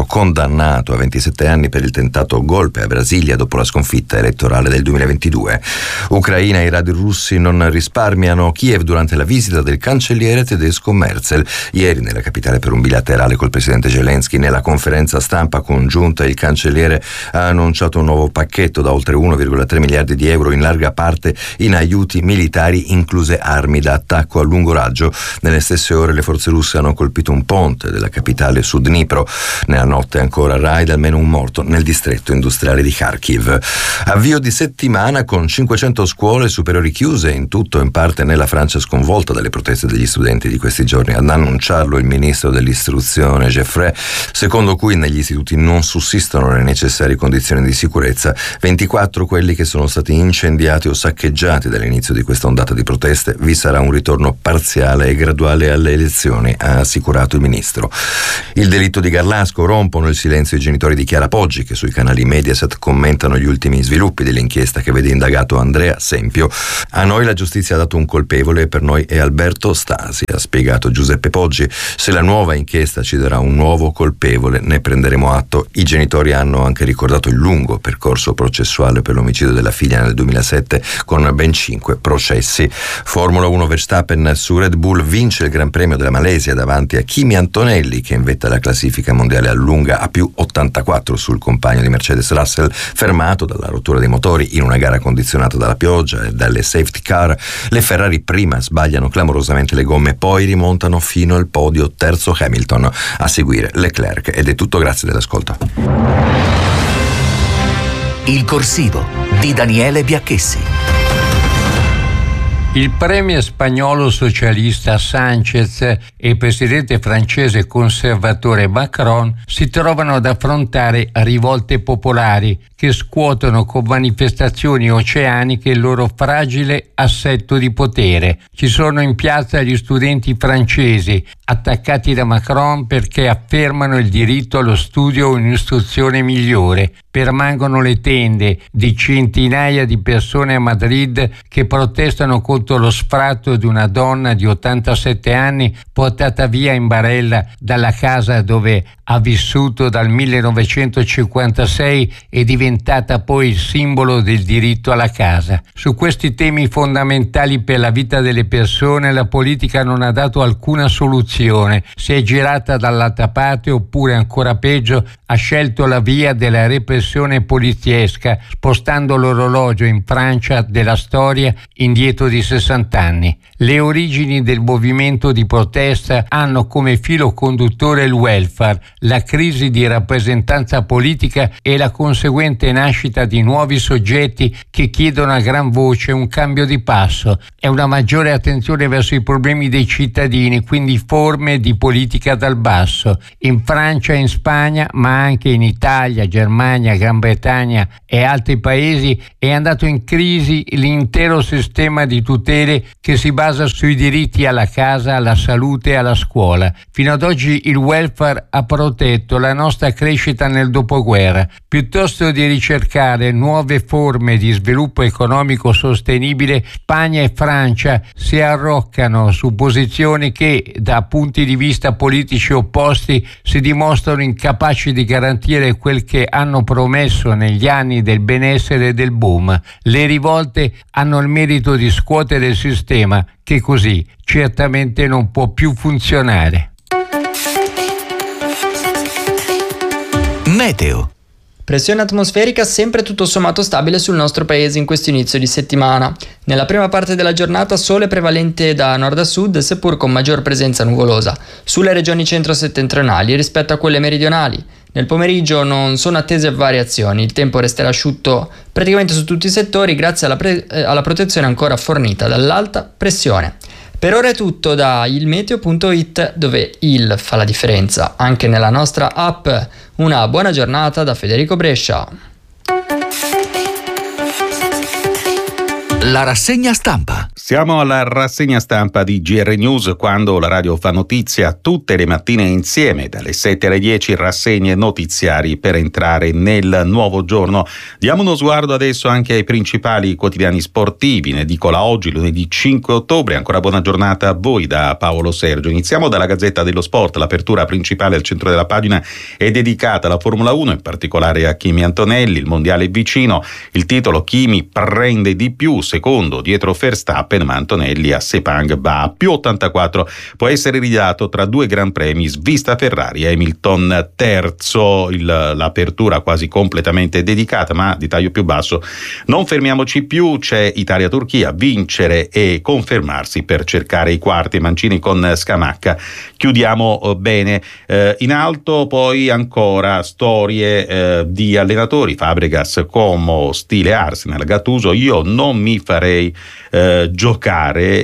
condannato a 27 anni per il tentato golpe a Brasilia dopo la sconfitta elettorale del 2022. Ucraina e i radar russi non risparmiano Kiev durante la visita del cancelliere tedesco Merzel. Ieri nella capitale per un bilaterale col presidente Zelensky, nella conferenza stampa congiunta, il cancelliere ha annunciato un nuovo pacchetto da oltre 1,3 miliardi di euro, in larga parte in aiuti militari, incluse armi da attacco a lungo raggio. Nelle stesse ore le forze russe hanno colpito un ponte della capitale su Dnipro. Nella notte ancora raid, almeno un morto nel distretto industriale di Kharkiv. Avvio di settimana con 500 scuole superiori chiuse in tutto o in parte nella Francia sconvolta dalle proteste degli studenti di questi giorni. Ad annunciarlo il ministro dell'istruzione Geoffroy, secondo cui negli istituti non sussistono le necessarie condizioni di sicurezza. 24 quelli che sono stati incendiati o saccheggiati dall'inizio di questa ondata di proteste. Vi sarà un ritorno parziale e graduale alle elezioni, ha assicurato il ministro. Il delitto di Garlasco, rompono il silenzio i genitori di Chiara Poggi, che sui canali Mediaset commentano gli ultimi sviluppi dell'inchiesta che vede indagato Andrea Sempio. A noi la giustizia ha dato un colpevole e per noi è Alberto Stasi, ha spiegato Giuseppe Poggi. Se la nuova inchiesta ci darà un nuovo colpevole, ne prenderemo atto. I genitori hanno anche ricordato il lungo percorso processuale per l'omicidio della figlia nel 2007, con ben 5 processi. Formula 1, Verstappen su Red Bull vince il Gran Premio della Malesia davanti a Kimi Antonelli, che in vetta alla classifica mondiale allunga a più 84 sul compagno di Mercedes Russell, fermato dalla rottura dei motori in una gara condizionata dalla pioggia e dalle safety car. Le Ferrari prima sbagliano clamorosamente le gomme, poi rimontano fino al podio, terzo Hamilton, a seguire Leclerc. Ed è tutto, grazie dell'ascolto. Il corsivo di Daniele Biacchessi. Il premier spagnolo socialista Sánchez e il presidente francese conservatore Macron si trovano ad affrontare rivolte popolari che scuotono con manifestazioni oceaniche il loro fragile assetto di potere. Ci sono in piazza gli studenti francesi, attaccati da Macron perché affermano il diritto allo studio o un'istruzione migliore. Permangono le tende di centinaia di persone a Madrid che protestano contro lo sfratto di una donna di 87 anni portata via in barella dalla casa dove ha vissuto dal 1956 e diventata poi il simbolo del diritto alla casa. Su questi temi fondamentali per la vita delle persone la politica non ha dato alcuna soluzione, si è girata dall'altra parte oppure ancora peggio ha scelto la via della repressione poliziesca, spostando l'orologio in Francia della storia indietro di 60 anni. Le origini del movimento di protesta hanno come filo conduttore il welfare, la crisi di rappresentanza politica e la conseguente nascita di nuovi soggetti che chiedono a gran voce un cambio di passo e una maggiore attenzione verso i problemi dei cittadini, quindi forme di politica dal basso. In Francia e in Spagna, ma anche in Italia, Germania, Gran Bretagna e altri paesi è andato in crisi l'intero sistema di tutele che si basa sui diritti alla casa, alla salute e alla scuola. Fino ad oggi il welfare ha protetto la nostra crescita nel dopoguerra. Piuttosto di ricercare nuove forme di sviluppo economico sostenibile, Spagna e Francia si arroccano su posizioni che, da punti di vista politici opposti, si dimostrano incapaci di garantire quel che hanno promesso negli anni del benessere e del boom. Le rivolte hanno il merito di scuotere il sistema, che così certamente non può più funzionare. Meteo. Pressione atmosferica sempre tutto sommato stabile sul nostro paese in questo inizio di settimana. Nella prima parte della giornata sole prevalente da nord a sud, seppur con maggior presenza nuvolosa, sulle regioni centro-settentrionali rispetto a quelle meridionali. Nel pomeriggio non sono attese variazioni, il tempo resterà asciutto praticamente su tutti i settori grazie alla protezione ancora fornita dall'alta pressione. Per ora è tutto da ilmeteo.it, dove il fa la differenza anche nella nostra app. Una buona giornata da Federico Brescia. La rassegna stampa. Siamo alla rassegna stampa di GR News, quando la radio fa notizia tutte le mattine insieme, dalle 7 alle 10, rassegne notiziari per entrare nel nuovo giorno. Diamo uno sguardo adesso anche ai principali quotidiani sportivi. Ne edicola oggi, lunedì 5 ottobre. Ancora buona giornata a voi da Paolo Sergio. Iniziamo dalla Gazzetta dello Sport. L'apertura principale al centro della pagina è dedicata alla Formula 1, in particolare a Kimi Antonelli. Il mondiale è vicino. Il titolo: Kimi prende di più, secondo dietro Verstappen, ma Antonelli a Sepang va a più 84, può essere ridato tra due gran premi, svista Ferrari, Hamilton terzo. L'apertura quasi completamente dedicata, ma di taglio più basso. Non fermiamoci più, c'è Italia-Turchia, vincere e confermarsi per cercare i quarti. Mancini con Scamacca, chiudiamo bene. In alto poi ancora storie di allenatori, Fabregas Como stile Arsenal, Gattuso io non mi farei giocare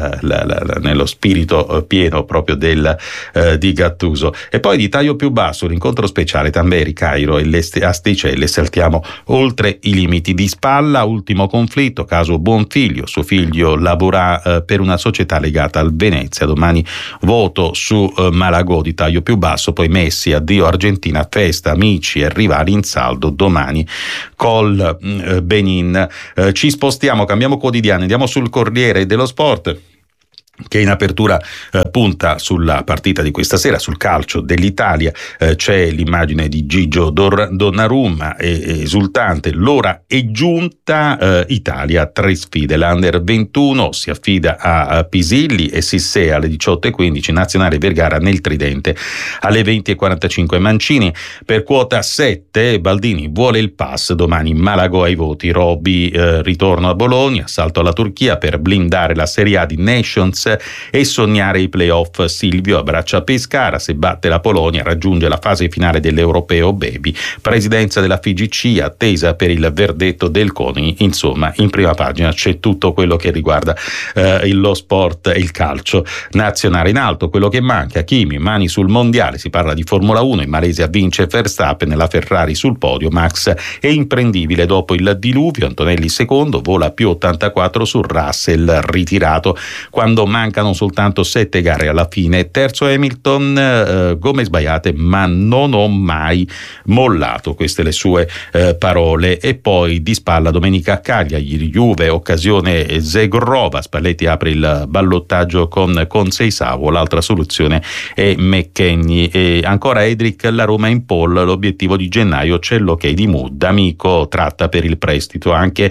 nello spirito pieno proprio di Gattuso. E poi di taglio più basso l'incontro speciale Tamberi, Cairo e Asticelle, saltiamo oltre i limiti. Di spalla ultimo conflitto, caso Buonfiglio, suo figlio lavora per una società legata al Venezia, domani voto su Malagò. Di taglio più basso poi Messi, addio Argentina, festa amici e rivali in saldo domani col Benin. Ci spostiamo, cambiamo quotidiano, andiamo sul Corriere dello Sport, che in apertura punta sulla partita di questa sera, sul calcio dell'Italia. C'è l'immagine di Gigio Donnarumma, esultante, l'ora è giunta, Italia 3 sfide, l'Under 21 si affida a Pisilli e Sissé alle 18:15, Nazionale Vergara nel Tridente alle 20:45. Mancini per quota 7, Baldini vuole il pass, domani Malagò ai voti, Roby ritorno a Bologna, salto alla Turchia per blindare la Serie A di Nations e sognare i playoff. Silvio abbraccia Pescara, se batte la Polonia raggiunge la fase finale dell'Europeo Baby, presidenza della FIGC attesa per il verdetto del CONI. Insomma, in prima pagina c'è tutto quello che riguarda lo sport e il calcio nazionale. In alto quello che manca, Kimi mani sul mondiale, si parla di Formula 1, in Malesia vince Verstappen, la Ferrari sul podio, Max è imprendibile dopo il diluvio, Antonelli secondo, vola più 84 su Russell ritirato quando mancano soltanto 7 gare alla fine. Terzo Hamilton, gomme sbagliate ma non ho mai mollato, queste le sue parole. E poi di spalla domenica a Cagliari, Juve, occasione Zegrova, Spalletti apre il ballottaggio con Seisao, l'altra soluzione è McKennie. E ancora Edric, la Roma in pole, l'obiettivo di gennaio, c'è l'ok di Mood, amico tratta per il prestito. Anche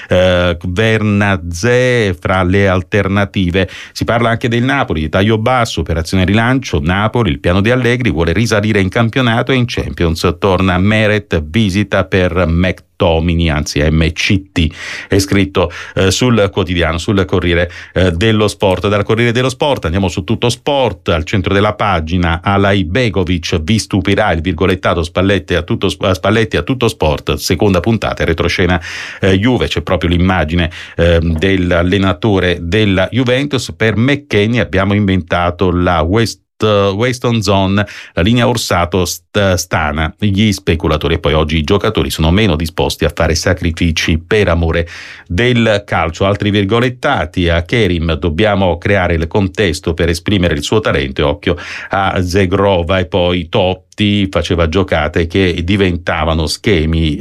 Vernazè fra le alternative. Si parla anche del Napoli, di taglio basso, operazione rilancio, Napoli, il piano di Allegri, vuole risalire in campionato e in Champions, torna Meret, visita per McTominay, anzi MCT, è scritto sul quotidiano, sul Corriere dello Sport. Dal Corriere dello Sport andiamo su Tutto Sport, al centro della pagina Alai Begovic, vi stupirà il virgolettato Spalletti a Tutto Sport, seconda puntata, retroscena Juve, c'è proprio l'immagine dell'allenatore della Juventus. Per McKennie abbiamo inventato la Weston Zone, la linea Orsato stana gli speculatori, e poi oggi i giocatori sono meno disposti a fare sacrifici per amore del calcio. Altri virgolettati a Kerim, dobbiamo creare il contesto per esprimere il suo talento, e occhio a Zegrova. E poi Totti faceva giocate che diventavano schemi,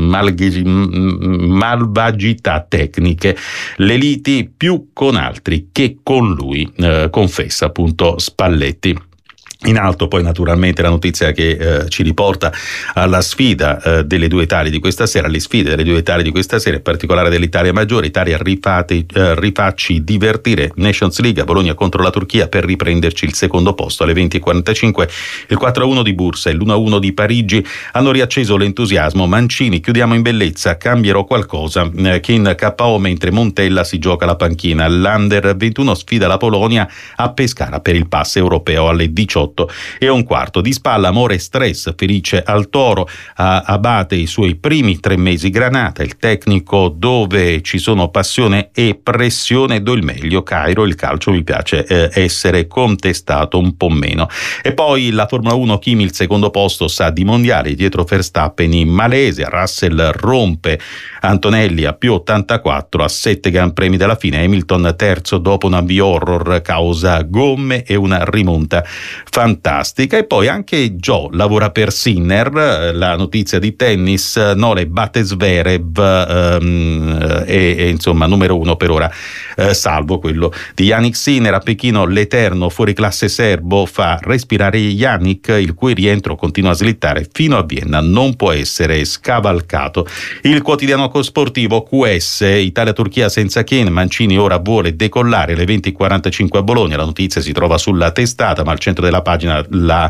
malvagità tecniche, le liti più con altri che con lui, confessa appunto Spalletti. In alto poi naturalmente la notizia che ci riporta alla sfida delle due Italie di questa sera, alle sfide delle due Italie di questa sera, in particolare dell'Italia maggiore. Italia rifacci divertire, Nations League, a Bologna contro la Turchia per riprenderci il secondo posto alle 20:45. Il 4-1 di Bursa e l'1-1 di Parigi hanno riacceso l'entusiasmo. Mancini, chiudiamo in bellezza, cambierò qualcosa, che in KO mentre Montella si gioca la panchina. L'Under 21 sfida la Polonia a Pescara per il pass europeo alle 18:15. 18:15. Di spalla Amore e Stress, Felice al Toro, abate i suoi primi 3 mesi Granata, il tecnico dove ci sono passione e pressione, do il meglio, Cairo, il calcio mi piace essere contestato un po' meno. E poi la Formula 1, Kimi il secondo posto sa di mondiale, dietro Verstappen in Malesia, Russell rompe Antonelli a più 84 a 7 Gran Premi dalla fine, Hamilton terzo dopo un avvio horror causa gomme e una rimonta fantastica. E poi anche Joe lavora per Sinner, la notizia di tennis, Nole batte Zverev e insomma numero 1 per ora, salvo quello di Yannick Sinner. A Pechino l'eterno fuoriclasse serbo fa respirare Yannick, il cui rientro continua a slittare fino a Vienna, non può essere scavalcato. Il quotidiano sportivo QS, Italia-Turchia senza Kane, Mancini ora vuole decollare alle 20:45 a Bologna, la notizia si trova sulla testata, ma al centro della pagina la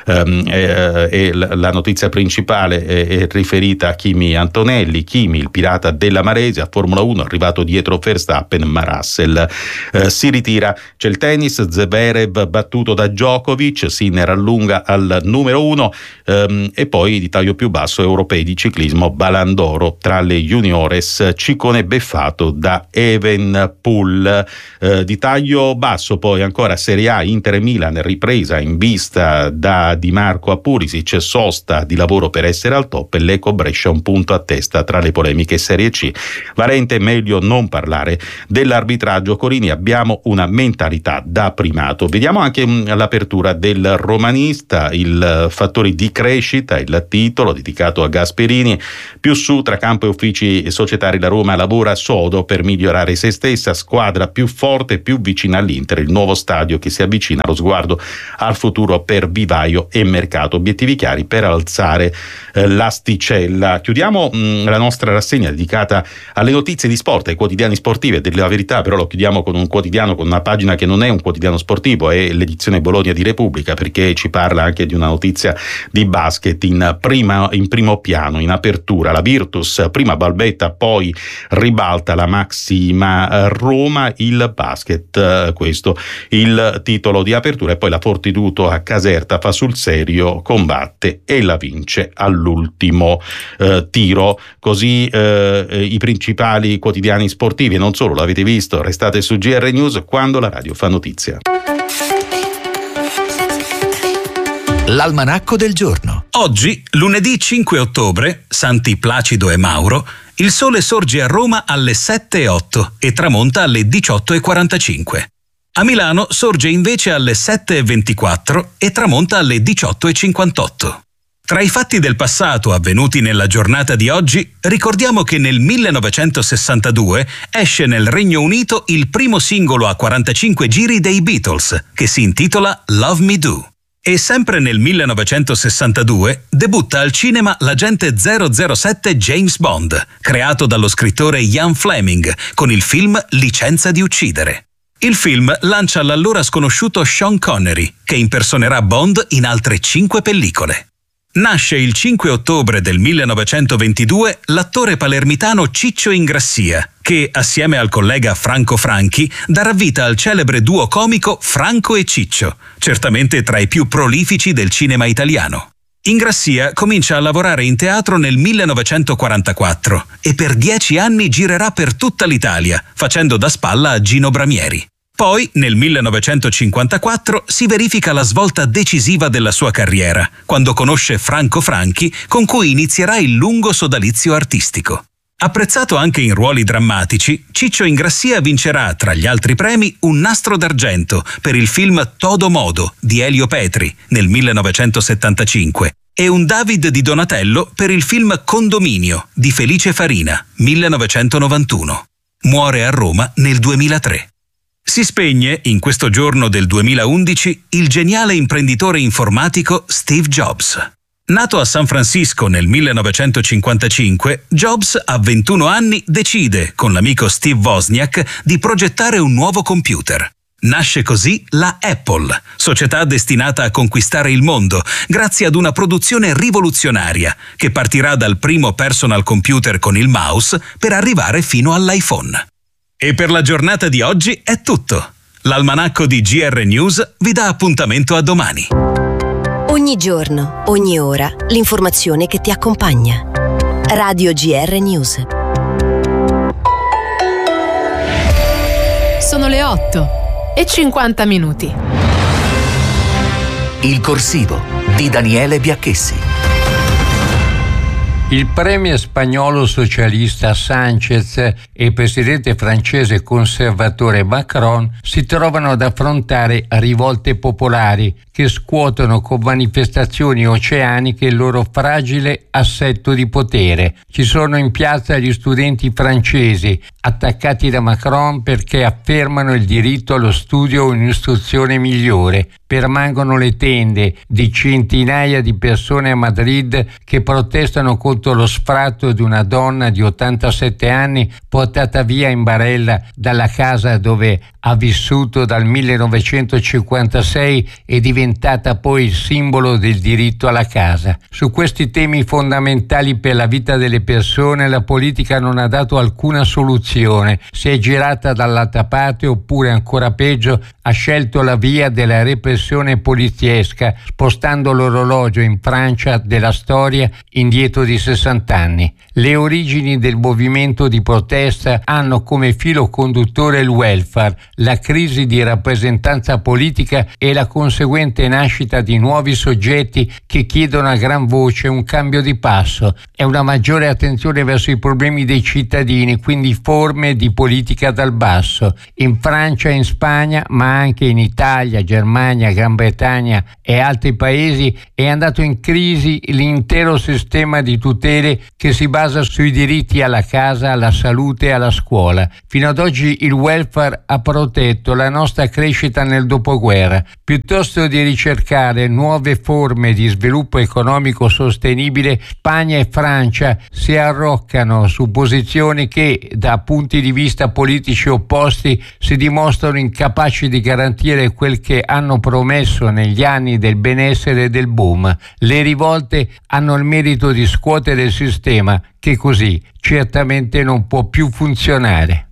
notizia principale è riferita a Kimi Antonelli. Kimi, il pirata della Malesia, Formula 1, arrivato dietro Verstappen, ma Russell si ritira. C'è il tennis, Zverev battuto da Djokovic, Sinner allunga al numero 1, e poi di taglio più basso europei di ciclismo, Balandoro tra le juniores, Ciccone beffato da Evenepoel. Di taglio basso poi ancora Serie A, Inter e Milan, ripresa in vista da Di Marco a Pulisic, sosta di lavoro per essere al top, e l'Eco Brescia un punto a testa tra le polemiche Serie C. Valente, meglio non parlare dell'arbitraggio. Corini, abbiamo una mentalità da primato. Vediamo anche l'apertura del Romanista, il fattori di crescita, il titolo dedicato a Gasperini, più su tra campo e uffici societari la Roma lavora sodo per migliorare se stessa, squadra più forte, più vicina all'Inter, il nuovo stadio che si avvicina, lo sguardo al futuro per vivaio e mercato, obiettivi chiari per alzare l'asticella. Chiudiamo la nostra rassegna dedicata alle notizie di sport, ai quotidiani sportivi e della Verità, però lo chiudiamo con un quotidiano, con una pagina che non è un quotidiano sportivo, è l'edizione Bologna di Repubblica, perché ci parla anche di una notizia di basket in primo piano, in apertura. La Virtus, prima balbetta, poi ribalta la massima Roma, il basket, questo il titolo di apertura. E poi la Fortitudo a Caserta fa sul serio, combatte e la vince all'ultimo tiro. Così i principali quotidiani sportivi, e non solo, l'avete visto, restate su GR News quando la radio fa notizia. L'almanacco del giorno. Oggi, lunedì 5 ottobre, Santi Placido e Mauro, il sole sorge a Roma alle 7:08 e tramonta alle 18:45. A Milano sorge invece alle 7:24 e tramonta alle 18:58. Tra i fatti del passato avvenuti nella giornata di oggi, ricordiamo che nel 1962 esce nel Regno Unito il primo singolo a 45 giri dei Beatles, che si intitola Love Me Do. E sempre nel 1962 debutta al cinema l'agente 007 James Bond, creato dallo scrittore Ian Fleming, con il film Licenza di uccidere. Il film lancia l'allora sconosciuto Sean Connery, che impersonerà Bond in altre 5 pellicole. Nasce il 5 ottobre del 1922 l'attore palermitano Ciccio Ingrassia, che, assieme al collega Franco Franchi, darà vita al celebre duo comico Franco e Ciccio, certamente tra i più prolifici del cinema italiano. Ingrassia comincia a lavorare in teatro nel 1944 e per 10 anni girerà per tutta l'Italia, facendo da spalla a Gino Bramieri. Poi, nel 1954, si verifica la svolta decisiva della sua carriera, quando conosce Franco Franchi, con cui inizierà il lungo sodalizio artistico. Apprezzato anche in ruoli drammatici, Ciccio Ingrassia vincerà, tra gli altri premi, un Nastro d'Argento per il film Todo Modo di Elio Petri nel 1975 e un David di Donatello per il film Condominio di Felice Farina 1991. Muore a Roma nel 2003. Si spegne, in questo giorno del 2011, il geniale imprenditore informatico Steve Jobs. Nato a San Francisco nel 1955, Jobs, a 21 anni, decide, con l'amico Steve Wozniak, di progettare un nuovo computer. Nasce così la Apple, società destinata a conquistare il mondo, grazie ad una produzione rivoluzionaria, che partirà dal primo personal computer con il mouse per arrivare fino all'iPhone. E per la giornata di oggi è tutto. L'almanacco di GR News vi dà appuntamento a domani. Ogni giorno, ogni ora, l'informazione che ti accompagna. Radio GR News. Sono le 8:50. Il corsivo di Daniele Biacchessi. Il premier spagnolo socialista Sánchez e il presidente francese conservatore Macron si trovano ad affrontare rivolte popolari che scuotono con manifestazioni oceaniche il loro fragile assetto di potere. Ci sono in piazza gli studenti francesi, attaccati da Macron perché affermano il diritto allo studio e un'istruzione migliore. Permangono le tende di centinaia di persone a Madrid che protestano contro lo sfratto di una donna di 87 anni portata via in barella dalla casa dove ha vissuto dal 1956 e diventata poi il simbolo del diritto alla casa. Su questi temi fondamentali per la vita delle persone la politica non ha dato alcuna soluzione, si è girata dall'altra parte oppure ancora peggio ha scelto la via della repressione poliziesca, spostando l'orologio in Francia della storia indietro di 60 anni. Le origini del movimento di protesta hanno come filo conduttore il welfare, la crisi di rappresentanza politica e la conseguente nascita di nuovi soggetti che chiedono a gran voce un cambio di passo e una maggiore attenzione verso i problemi dei cittadini, quindi forme di politica dal basso. In Francia e in Spagna, ma anche in Italia, Germania, Gran Bretagna e altri paesi è andato in crisi l'intero sistema di tutele che si basa sui diritti alla casa, alla salute e alla scuola. Fino ad oggi il welfare ha protetto la nostra crescita nel dopoguerra. Piuttosto di ricercare nuove forme di sviluppo economico sostenibile, Spagna e Francia si arroccano su posizioni che, da punti di vista politici opposti, si dimostrano incapaci di garantire quel che hanno promesso negli anni del benessere e del boom. Le rivolte hanno il merito di scuotere il sistema, che così certamente non può più funzionare.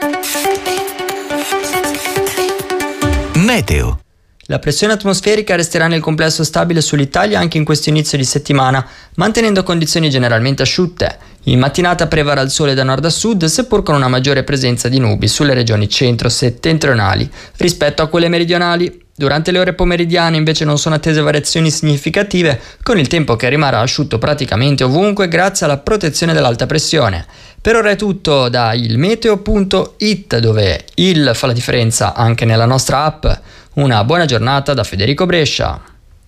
Meteo. La pressione atmosferica resterà nel complesso stabile sull'Italia anche in questo inizio di settimana, mantenendo condizioni generalmente asciutte. In mattinata prevarrà il sole da nord a sud, seppur con una maggiore presenza di nubi sulle regioni centro-settentrionali rispetto a quelle meridionali. Durante le ore pomeridiane invece non sono attese variazioni significative, con il tempo che rimarrà asciutto praticamente ovunque grazie alla protezione dell'alta pressione. Per ora è tutto da ilmeteo.it, dove il fa la differenza anche nella nostra app. Una buona giornata da Federico Brescia.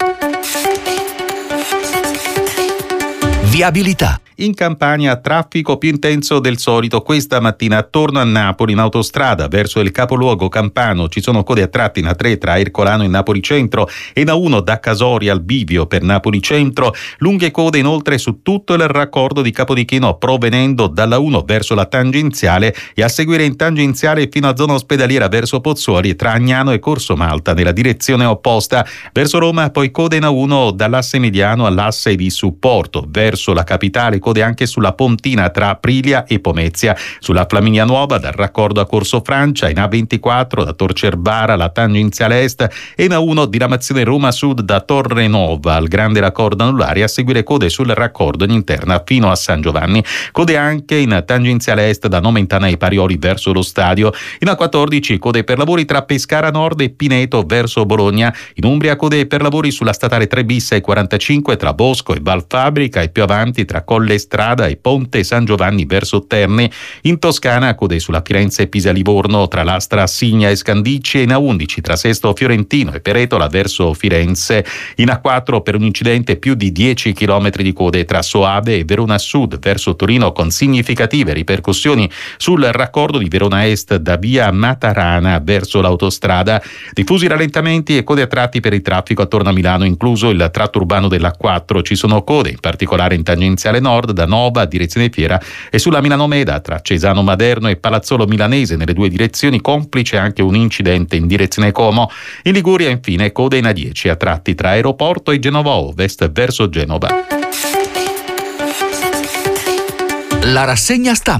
Viabilità. In Campania traffico più intenso del solito questa mattina attorno a Napoli in autostrada verso il capoluogo campano. Ci sono code a tratti in A3 tra Ercolano e Napoli Centro e in A1 da Casori al Bivio per Napoli Centro. Lunghe code inoltre su tutto il raccordo di Capodichino provenendo dalla 1 verso la tangenziale e a seguire in tangenziale fino a zona ospedaliera verso Pozzuoli tra Agnano e Corso Malta nella direzione opposta. Verso Roma poi code in A1 dall'asse mediano all'asse di supporto. Verso la capitale code anche sulla Pontina tra Aprilia e Pomezia, sulla Flaminia Nuova dal raccordo a Corso Francia, in A24 da Tor Cervara alla tangenziale est e in A1 diramazione Roma Sud da Torre Nova al grande raccordo anulare, a seguire code sul raccordo in interna fino a San Giovanni. Code anche in tangenziale est da Nomentana ai Parioli verso lo stadio. In A14 code per lavori tra Pescara Nord e Pineto verso Bologna. In Umbria code per lavori sulla statale 3 bis e 45 tra Bosco e Valfabrica e più avanti tra Colle Strada e Ponte San Giovanni verso Terni. In Toscana code sulla Firenze Pisa Livorno tra Lastra Signa e Scandicci e in A11 tra Sesto Fiorentino e Peretola verso Firenze. In A4 per un incidente più di 10 km di code tra Soave e Verona Sud verso Torino con significative ripercussioni sul raccordo di Verona Est da via Matarana verso l'autostrada. Diffusi rallentamenti e code a tratti per il traffico attorno a Milano, incluso il tratto urbano dell'A4. Ci sono code, in particolare in tangenziale nord da Nova direzione Fiera e sulla Milano Meda tra Cesano Maderno e Palazzolo Milanese nelle due direzioni, complice anche un incidente in direzione Como. In Liguria infine code in A10 a tratti tra Aeroporto e Genova Ovest verso Genova. La rassegna stampa.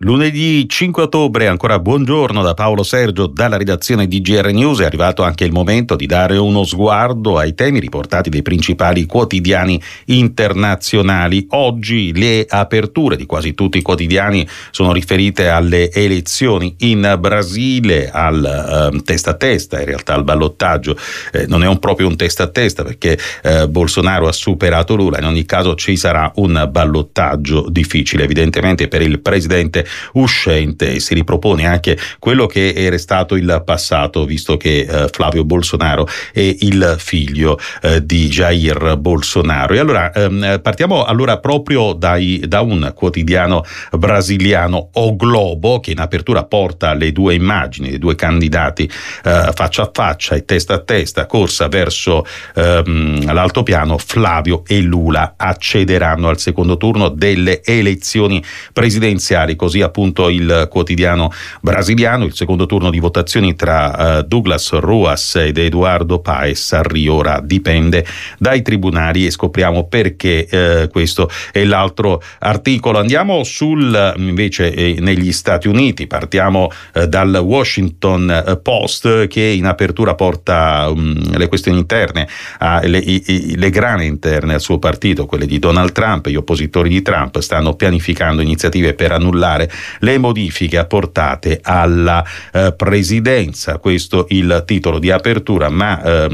Lunedì 5 ottobre, ancora buongiorno da Paolo Sergio, dalla redazione di GR News. È arrivato anche il momento di dare uno sguardo ai temi riportati dai principali quotidiani internazionali. Oggi le aperture di quasi tutti i quotidiani sono riferite alle elezioni in Brasile, al testa a testa, in realtà al ballottaggio. Non è proprio un testa a testa perché Bolsonaro ha superato Lula. In ogni caso ci sarà un ballottaggio difficile, evidentemente per il presidente uscente. Si ripropone anche quello che era stato il passato, visto che Flavio Bolsonaro è il figlio di Jair Bolsonaro. E allora partiamo proprio da un quotidiano brasiliano, O Globo, che in apertura porta le due immagini dei due candidati faccia a faccia e testa a testa, corsa verso l'altopiano. Flavio e Lula accederanno al secondo turno delle elezioni presidenziali, così appunto il quotidiano brasiliano. Il secondo turno di votazioni tra Douglas Ruas ed Eduardo Paes a Rio ora dipende dai tribunali e scopriamo perché. Questo è l'altro articolo. Andiamo invece negli Stati Uniti, partiamo dal Washington Post, che in apertura porta le questioni interne, le grane interne al suo partito, quelle di Donald Trump. Gli oppositori di Trump stanno pianificando iniziative per annullare le modifiche apportate alla presidenza. Questo il titolo di apertura, ma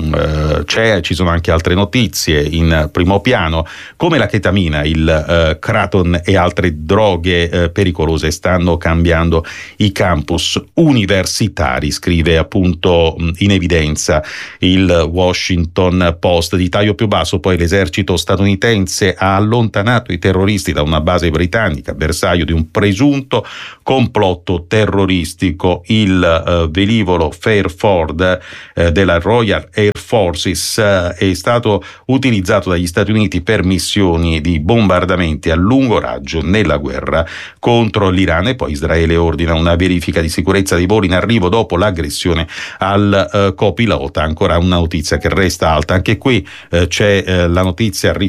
ci sono anche altre notizie in primo piano, come la chetamina, il Kraton e altre droghe pericolose stanno cambiando i campus universitari, scrive appunto in evidenza il Washington Post. Di taglio più basso poi l'esercito statunitense ha allontanato i terroristi da una base britannica, bersaglio di un presunto complotto terroristico. Il velivolo Fairford della Royal Air Forces è stato utilizzato dagli Stati Uniti per missioni di bombardamenti a lungo raggio nella guerra contro l'Iran. E poi Israele ordina una verifica di sicurezza dei voli in arrivo dopo l'aggressione al copilota. Ancora una notizia che resta alta, anche qui c'è la notizia